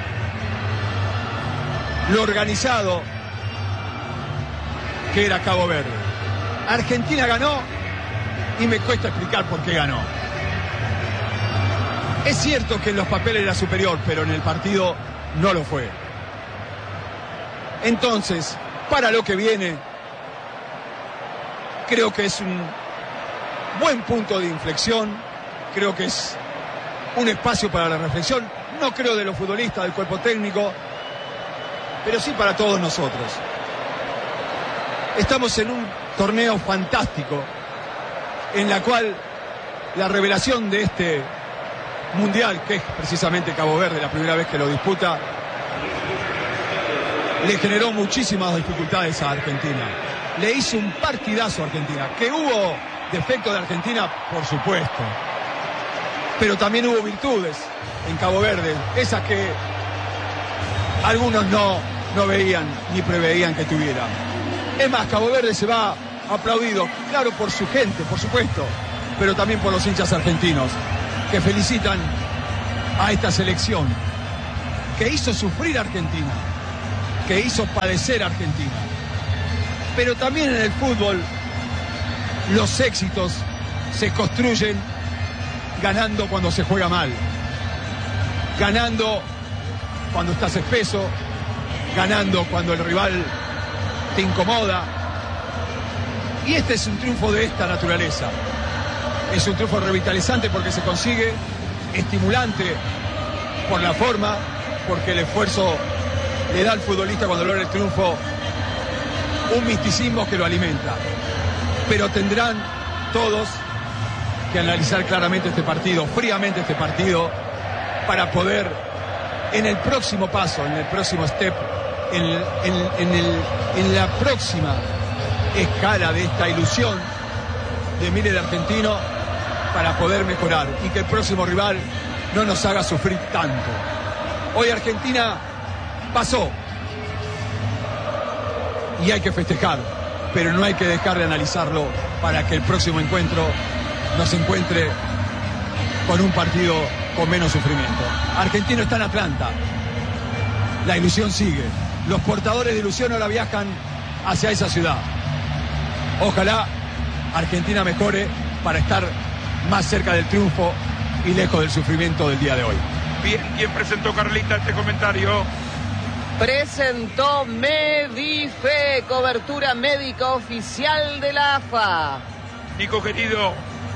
Speaker 2: lo organizado que era Cabo Verde. Argentina ganó y me cuesta explicar por qué ganó. Es cierto que en los papeles era superior, pero en el partido no lo fue. Entonces, para lo que viene, creo que es un buen punto de inflexión. Creo que es un espacio para la reflexión. No creo de los futbolistas, del cuerpo técnico, pero sí para todos nosotros. Estamos en un torneo fantástico, en la cual la revelación de este mundial, que es precisamente Cabo Verde, la primera vez que lo disputa, le generó muchísimas dificultades a Argentina. Le hizo un partidazo a Argentina. Que hubo defectos de Argentina, por supuesto, pero también hubo virtudes en Cabo Verde, esas que algunos no, no veían ni preveían que tuviera. Es más, Cabo Verde se va aplaudido, claro, por su gente, por supuesto, pero también por los hinchas argentinos, que felicitan a esta selección, que hizo sufrir a Argentina, que hizo padecer a Argentina. Pero también en el fútbol, los éxitos se construyen ganando cuando se juega mal, ganando cuando estás espeso, ganando cuando el rival te incomoda. Y este es un triunfo de esta naturaleza. Es un triunfo revitalizante porque se consigue, estimulante por la forma, porque el esfuerzo le da al futbolista cuando logra el triunfo un misticismo que lo alimenta. Pero tendrán todos que analizar claramente este partido, fríamente este partido, para poder en el próximo paso, en el próximo step, en, en, en, el, en la próxima escala de esta ilusión de miles de argentinos, para poder mejorar y que el próximo rival no nos haga sufrir tanto. Hoy Argentina pasó y hay que festejar, pero no hay que dejar de analizarlo para que el próximo encuentro nos encuentre con un partido con menos sufrimiento. Argentino está en Atlanta, la ilusión sigue, los portadores de ilusión ahora viajan hacia esa ciudad. Ojalá Argentina mejore para estar más cerca del triunfo y lejos del sufrimiento del día de hoy.
Speaker 1: Bien, ¿quién presentó, Carlita, este comentario?
Speaker 3: Presentó Medife, cobertura médica oficial de la A F A.
Speaker 1: Nico, querido.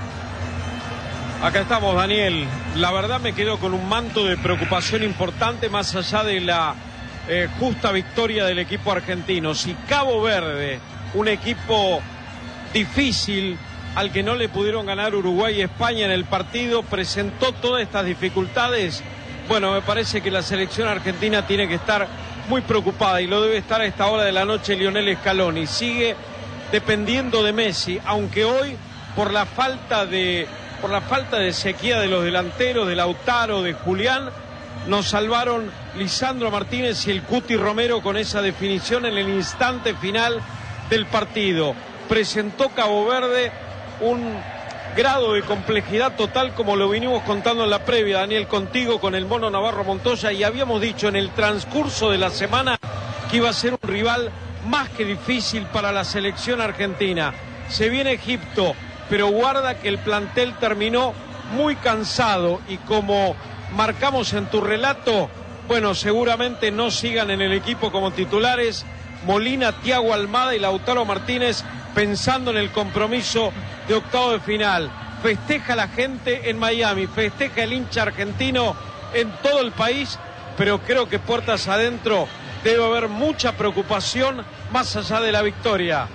Speaker 4: Acá estamos, Daniel. La verdad me quedo con un manto de preocupación importante más allá de la eh, justa victoria del equipo argentino. Si Cabo Verde, un equipo difícil al que no le pudieron ganar Uruguay y España en el partido, presentó todas estas dificultades, bueno, me parece que la selección argentina tiene que estar muy preocupada y lo debe estar a esta hora de la noche Lionel Scaloni. Sigue dependiendo de Messi, aunque hoy por la falta de por la falta de sequía de los delanteros, de Lautaro, de Julián, nos salvaron Lisandro Martínez y el Cuti Romero con esa definición en el instante final del partido. Presentó Cabo Verde un grado de complejidad total como lo vinimos contando en la previa, Daniel, contigo, con el Mono Navarro Montoya, y habíamos dicho en el transcurso de la semana que iba a ser un rival más que difícil para la selección argentina. Se viene Egipto, pero guarda que el plantel terminó muy cansado y como marcamos en tu relato, bueno, seguramente no sigan en el equipo como titulares Molina, Thiago Almada y Lautaro Martínez, pensando en el compromiso de octavo de final. Festeja la gente en Miami, festeja el hincha argentino en todo el país, pero creo que puertas adentro debe haber mucha preocupación más allá de la victoria.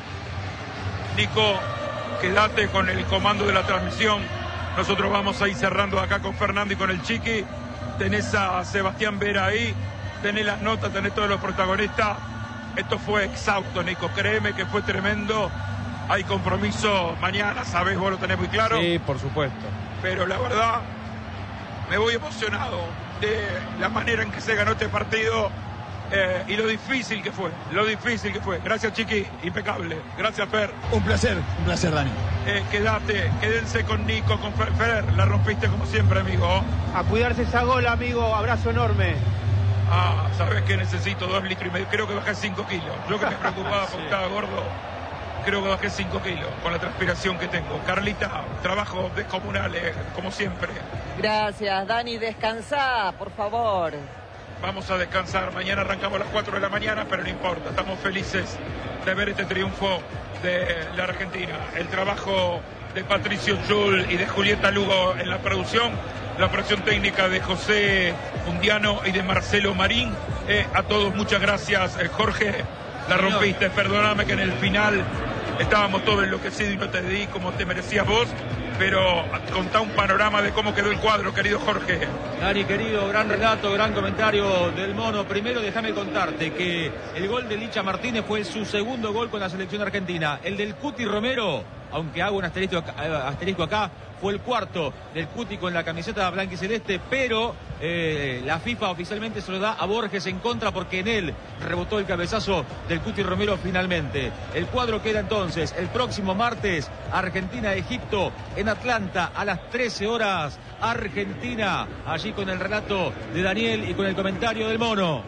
Speaker 1: Nico, quédate con el comando de la transmisión. Nosotros vamos a ir cerrando acá con Fernando y con el Chiqui. Tenés a Sebastián Vera ahí, tenés las notas, tenés todos los protagonistas. Esto fue exhausto, Nico, créeme que fue tremendo. Hay compromiso mañana, sabés, vos lo tenés muy claro.
Speaker 4: Sí, por supuesto.
Speaker 1: Pero la verdad, me voy emocionado de la manera en que se ganó este partido eh, y lo difícil que fue, lo difícil que fue. Gracias, Chiqui, impecable. Gracias, Fer.
Speaker 2: Un placer, un placer, Dani.
Speaker 1: Eh, quédate, quédense con Nico, con Fer. Fer, la rompiste como siempre, amigo.
Speaker 5: A cuidarse esa gola, amigo. Abrazo enorme.
Speaker 1: Ah, sabes que necesito dos litros y medio. Creo que bajé cinco kilos. Yo que me preocupaba porque estaba gordo, creo que bajé cinco kilos con la transpiración que tengo. Carlita, trabajo descomunal, eh, como siempre.
Speaker 3: Gracias, Dani. Descansá, por favor.
Speaker 1: Vamos a descansar. Mañana arrancamos a las cuatro de la mañana, pero no importa. Estamos felices de ver este triunfo de la Argentina. El trabajo de Patricio Jul y de Julieta Lugo en la producción. La operación técnica de José Undiano y de Marcelo Marín. Eh, a todos muchas gracias, eh, Jorge. La rompiste, perdóname que en el final estábamos todos enloquecidos y no te di como te merecías vos, pero contá un panorama de cómo quedó el cuadro, querido Jorge.
Speaker 8: Dani, querido, gran relato, gran comentario del Mono. Primero déjame contarte que el gol de Licha Martínez fue su segundo gol con la selección argentina. El del Cuti Romero aunque hago un asterisco, asterisco acá, fue el cuarto del Cuti con la camiseta blanquiceleste, pero eh, la FIFA oficialmente se lo da a Borges en contra porque en él rebotó el cabezazo del Cuti Romero finalmente. El cuadro queda entonces el próximo martes, Argentina-Egipto en Atlanta a las trece horas, Argentina, allí con el relato de Daniel y con el comentario del Mono.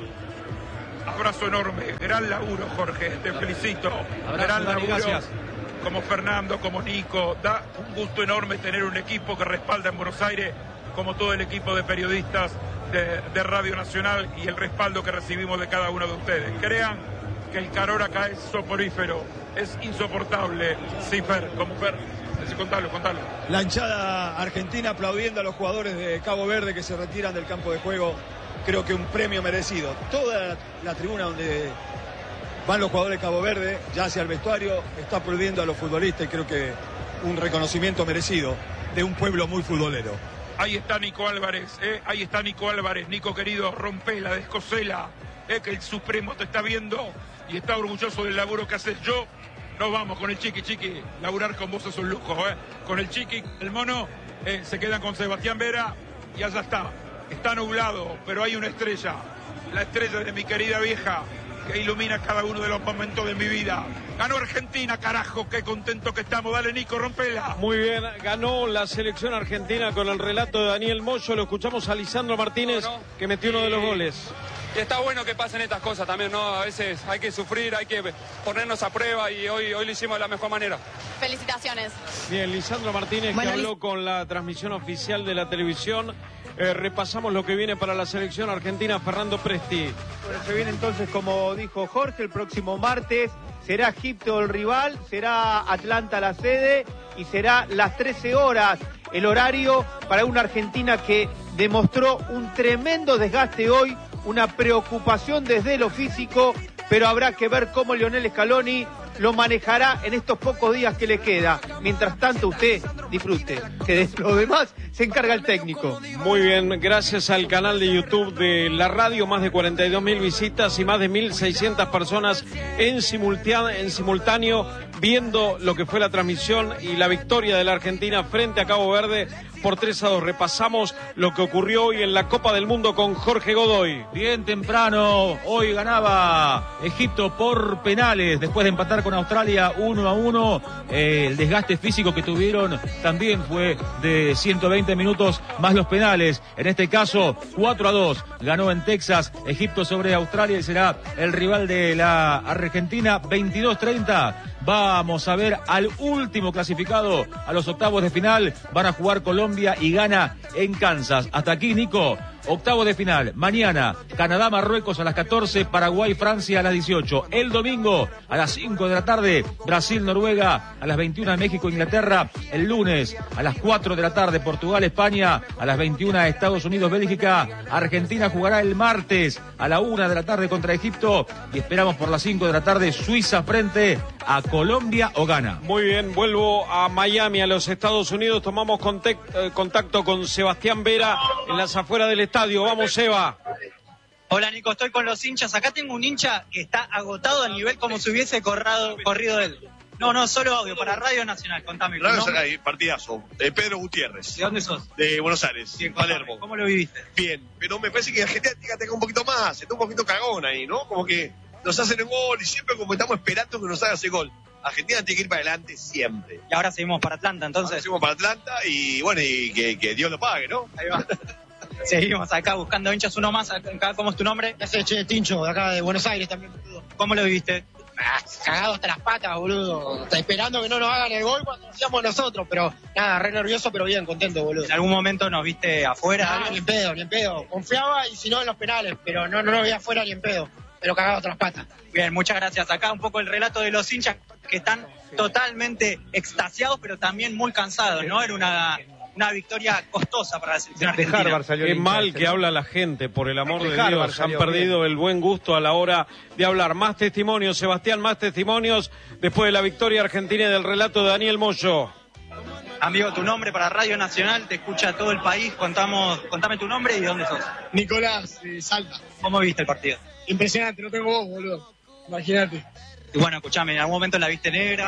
Speaker 1: Abrazo enorme, gran laburo, Jorge, te felicito.
Speaker 8: Abrazo,
Speaker 1: gran
Speaker 8: Dani,
Speaker 1: laburo.
Speaker 8: gracias.
Speaker 1: Como Fernando, como Nico, da un gusto enorme tener un equipo que respalda en Buenos Aires, como todo el equipo de periodistas de, de Radio Nacional y el respaldo que recibimos de cada uno de ustedes. Crean que el calor acá es soporífero, es insoportable. Sí, Fer, como Fer, contalo, contalo.
Speaker 2: La hinchada argentina aplaudiendo a los jugadores de Cabo Verde que se retiran del campo de juego, creo que un premio merecido. Toda la, la tribuna donde van los jugadores de Cabo Verde, ya hacia el vestuario, está aplaudiendo a los futbolistas y creo que un reconocimiento merecido de un pueblo muy futbolero.
Speaker 1: Ahí está Nico Álvarez, eh, ahí está Nico Álvarez, Nico querido, rompela, descosela, eh, que el Supremo te está viendo y está orgulloso del laburo que haces. Yo, nos vamos con el Chiqui, Chiqui, laburar con vos es un lujo, eh. Con el Chiqui, el Mono, eh, se quedan con Sebastián Vera y allá está, está nublado, pero hay una estrella, la estrella de mi querida vieja, que ilumina cada uno de los momentos de mi vida. Ganó Argentina, carajo, qué contento que estamos. Dale, Nico, rompela.
Speaker 4: Muy bien, ganó la selección argentina con el relato de Daniel Moyo. Lo escuchamos a Lisandro Martínez, no, no. que metió uno de los goles.
Speaker 9: Y está bueno que pasen estas cosas también, ¿no? A veces hay que sufrir, hay que ponernos a prueba y hoy, hoy lo hicimos de la mejor manera.
Speaker 6: Felicitaciones.
Speaker 4: Bien, Lisandro Martínez, bueno, que habló con la transmisión oficial de la televisión. Eh, repasamos lo que viene para la selección argentina, Fernando Presti.
Speaker 5: Bueno, se viene entonces, como dijo Jorge, el próximo martes será Egipto el rival, será Atlanta la sede y será las trece horas el horario para una Argentina que demostró un tremendo desgaste hoy, una preocupación desde lo físico, pero habrá que ver cómo Lionel Scaloni lo manejará en estos pocos días que le queda. Mientras tanto, usted disfrute, que de lo demás se encarga el técnico.
Speaker 4: Muy bien, gracias al canal de YouTube de la radio, más de cuarenta y dos mil visitas y más de mil seiscientas personas en, simultáneo, en simultáneo viendo lo que fue la transmisión y la victoria de la Argentina frente a Cabo Verde por tres a dos. Repasamos lo que ocurrió hoy en la Copa del Mundo con Jorge Godoy.
Speaker 8: Bien temprano, hoy ganaba Egipto por penales, después de empatar con Australia uno a uno. Eh, el desgaste físico que tuvieron también fue de ciento veinte minutos más los penales. En este caso, cuatro a dos. Ganó en Texas Egipto sobre Australia y será el rival de la Argentina. Veintidós treinta. Vamos a ver al último clasificado a los octavos de final. Van a jugar Colombia y Ghana en Kansas. Hasta aquí, Nico. Octavos de final. Mañana, Canadá, Marruecos a las catorce, Paraguay, Francia a las dieciocho. El domingo, a las cinco de la tarde, Brasil, Noruega, a las veintiuna, México, Inglaterra. El lunes, a las cuatro de la tarde, Portugal, España, a las veintiuna, Estados Unidos, Bélgica. Argentina jugará el martes a la una de la tarde contra Egipto. Y esperamos por las cinco de la tarde, Suiza frente a Colombia o Ghana.
Speaker 4: Muy bien, vuelvo a Miami, a los Estados Unidos. Tomamos contacto con Sebastián Vera en las afueras del estadio. Vamos, Seba.
Speaker 10: Hola, Nico, estoy con los hinchas. Acá tengo un hincha que está agotado al nivel como si hubiese corrado, corrido él. No, no, solo audio, para Radio Nacional, contame.
Speaker 11: Radio Nacional, partidazo. Eh, Pedro Gutiérrez.
Speaker 10: ¿De dónde sos?
Speaker 11: De Buenos Aires,
Speaker 10: Bien,
Speaker 11: Palermo.
Speaker 10: ¿Cómo lo viviste?
Speaker 11: Bien, pero me parece que Argentina tiene que atacar un poquito más, está un poquito cagón ahí, ¿no? Como que nos hacen el gol y siempre como estamos esperando que nos haga ese gol. Argentina tiene que ir para adelante siempre.
Speaker 10: Y ahora seguimos para Atlanta, entonces.
Speaker 11: Ahora seguimos para Atlanta y bueno, y que, que Dios lo pague, ¿no?
Speaker 10: Ahí va. Seguimos acá buscando hinchas, uno más. Acá, ¿cómo es tu nombre?
Speaker 12: Ese Che Tincho, de acá de Buenos Aires también, boludo.
Speaker 10: ¿Cómo lo viviste?
Speaker 12: Ah, cagado hasta las patas, boludo. Está esperando que no nos hagan el gol cuando lo hacíamos nosotros, pero nada, re nervioso, pero bien, contento, boludo.
Speaker 10: ¿En algún momento nos viste afuera?
Speaker 12: No, ni en pedo, ni en pedo. Confiaba y si no en los penales, pero no, no nos veía afuera ni en pedo. Pero cagado hasta las patas.
Speaker 10: Bien, muchas gracias. Acá un poco el relato de los hinchas que están totalmente extasiados, pero también muy cansados, ¿no? Era una... una victoria costosa para la selección argentina.
Speaker 4: Qué mal que habla la gente, por el amor de Dios. Han perdido el buen gusto a la hora de hablar. Más testimonios, Sebastián, más testimonios después de la victoria argentina y del relato de Daniel Moyo.
Speaker 10: Amigo, tu nombre para Radio Nacional, te escucha todo el país. Contamos, contame tu nombre y de dónde sos.
Speaker 12: Nicolás, eh, Salta.
Speaker 10: ¿Cómo viste el partido?
Speaker 12: Impresionante, no tengo voz, boludo. Imagínate.
Speaker 10: Y bueno, escuchame, ¿en algún momento la viste negra?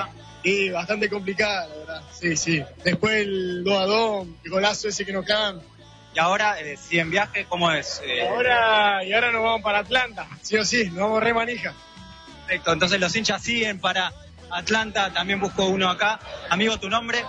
Speaker 12: Y bastante complicada, la verdad. Sí, sí. Después el dos a dos, el golazo ese que nos cagan.
Speaker 10: Y ahora, eh, si en viaje, ¿cómo es? Eh...
Speaker 12: Ahora, y ahora nos vamos para Atlanta. Sí o sí, nos vamos re manija.
Speaker 10: Perfecto, entonces los hinchas siguen para Atlanta. También busco uno acá. Amigo, ¿tu nombre?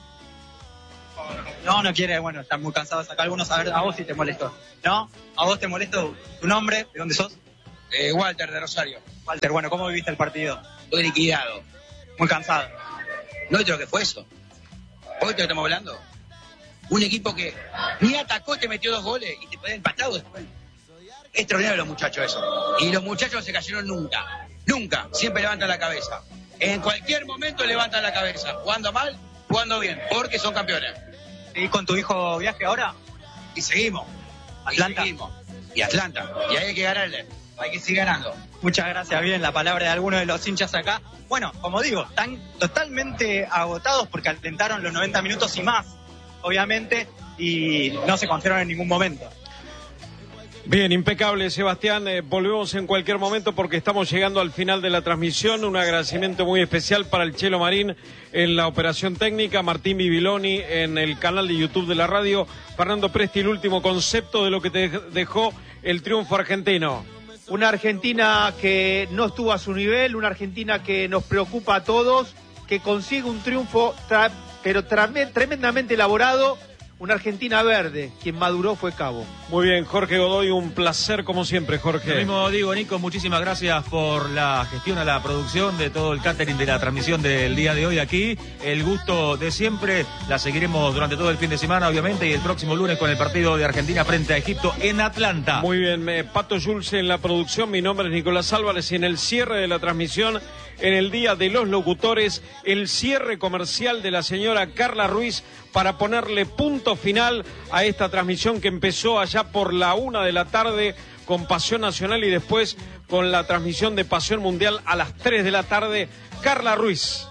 Speaker 10: No, no quiere, bueno, están muy cansados acá algunos. A ver, a vos si te molesto. ¿No? ¿A vos te molesto tu nombre? ¿De dónde sos?
Speaker 13: Eh, Walter, de Rosario.
Speaker 10: Walter, bueno, ¿cómo viviste el partido?
Speaker 13: Estoy liquidado.
Speaker 10: Muy cansado.
Speaker 13: ¿No viste lo que fue eso? ¿Hoy te lo estamos hablando? Un equipo que ni atacó y te metió dos goles y te puede empatado después. Extraordinario los muchachos eso. Y los muchachos no se cayeron nunca. Nunca. Siempre levantan la cabeza. En cualquier momento levantan la cabeza. Jugando mal, jugando bien. Porque son campeones.
Speaker 10: ¿Y con tu hijo viaje ahora?
Speaker 13: Y seguimos.
Speaker 10: Atlanta.
Speaker 13: Y seguimos. Y Atlanta. Y ahí hay que ganarle. Hay que seguir ganando.
Speaker 10: Muchas gracias. Bien, la palabra de algunos de los hinchas acá. Bueno, como digo, están totalmente agotados porque alentaron los noventa minutos y más, obviamente, y no se confiaron en ningún momento.
Speaker 4: Bien, impecable, Sebastián. Eh, volvemos en cualquier momento porque estamos llegando al final de la transmisión. Un agradecimiento muy especial para el Chelo Marín en la operación técnica, Martín Bibiloni en el canal de YouTube de la radio, Fernando Presti, el último concepto de lo que te dejó el triunfo argentino.
Speaker 5: Una Argentina que no estuvo a su nivel, una Argentina que nos preocupa a todos, que consigue un triunfo tra- pero tra- tremendamente elaborado. Una Argentina verde, quien maduró fue Cabo.
Speaker 4: Muy bien, Jorge Godoy, un placer como siempre, Jorge.
Speaker 8: Lo mismo digo, Nico, muchísimas gracias por la gestión a la producción de todo el catering de la transmisión del día de hoy aquí. El gusto de siempre, la seguiremos durante todo el fin de semana, obviamente, y el próximo lunes con el partido de Argentina frente a Egipto en Atlanta.
Speaker 4: Muy bien, eh, Pato Yulce en la producción, mi nombre es Nicolás Álvarez y en el cierre de la transmisión, en el Día de los Locutores, el cierre comercial de la señora Carla Ruiz para ponerle punto final a esta transmisión que empezó allá por la una de la tarde con Pasión Nacional y después con la transmisión de Pasión Mundial a las tres de la tarde. Carla Ruiz.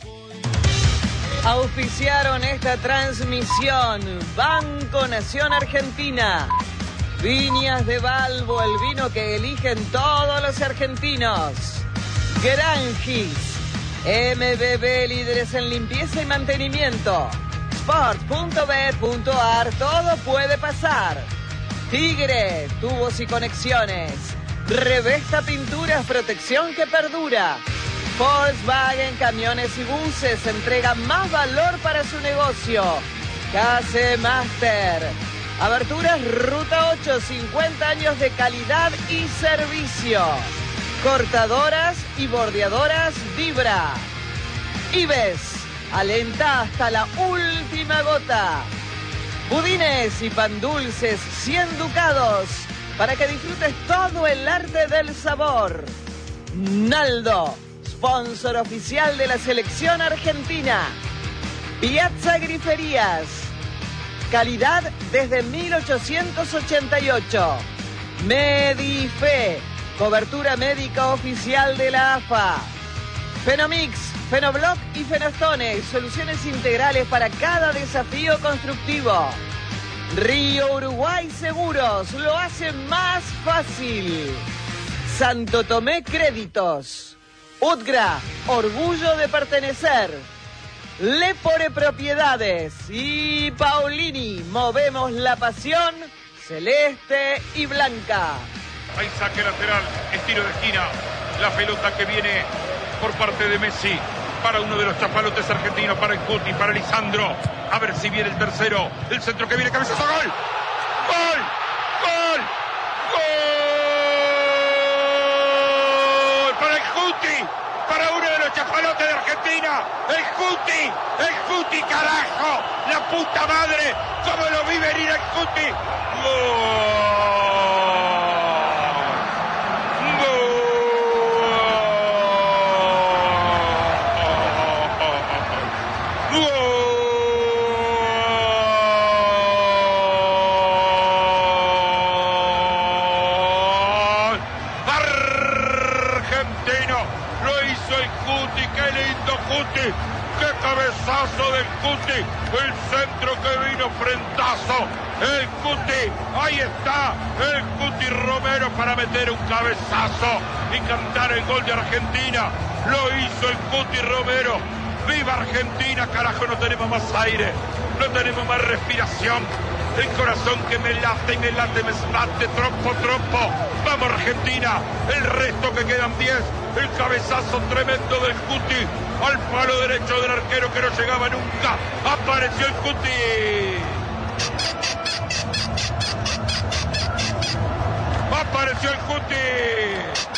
Speaker 3: Auspiciaron esta transmisión Banco Nación Argentina, Viñas de Balbo, el vino que eligen todos los argentinos, Grangis, M B B, líderes en limpieza y mantenimiento, sport punto bet punto ar, todo puede pasar, Tigre, tubos y conexiones, Revesta Pinturas, protección que perdura, Volkswagen, camiones y buses, entrega más valor para su negocio, Case Master, Aberturas Ruta ocho, cincuenta años de calidad y servicio, cortadoras y bordeadoras Vibra, Ives, alenta hasta la última gota, budines y pan dulces cien ducados para que disfrutes todo el arte del sabor, Naldo, sponsor oficial de la selección argentina, Piazza Griferías, calidad desde mil ochocientos ochenta y ocho, Medife, cobertura médica oficial de la A F A, Fenomix, Fenobloc y Fenostone, soluciones integrales para cada desafío constructivo. Río Uruguay Seguros, lo hace más fácil. Santo Tomé Créditos, Utgra, orgullo de pertenecer. Lepore Propiedades y Paulini, movemos la pasión celeste y blanca.
Speaker 1: Hay saque lateral, estiro de esquina, la pelota que viene por parte de Messi para uno de los chapalotes argentinos, para el Cuti, para Lisandro. A ver si viene el tercero, el centro que viene, cabezazo, gol, gol, gol, gol para el Cuti, para uno de los chapalotes de Argentina, el Cuti, el Cuti, carajo, la puta madre, cómo lo vi venir el Cuti, gol. ¡Qué cabezazo del Cuti! El centro que vino, frentazo. El Cuti, ahí está. El Cuti Romero para meter un cabezazo y cantar el gol de Argentina. Lo hizo el Cuti Romero. ¡Viva Argentina, carajo! No tenemos más aire, no tenemos más respiración. El corazón que me late y me late, me late, trompo, trompo. ¡Vamos Argentina! El resto que quedan diez. El cabezazo tremendo del Cuti al palo derecho del arquero que no llegaba nunca. ¡Apareció el Cuti! ¡Apareció el Cuti!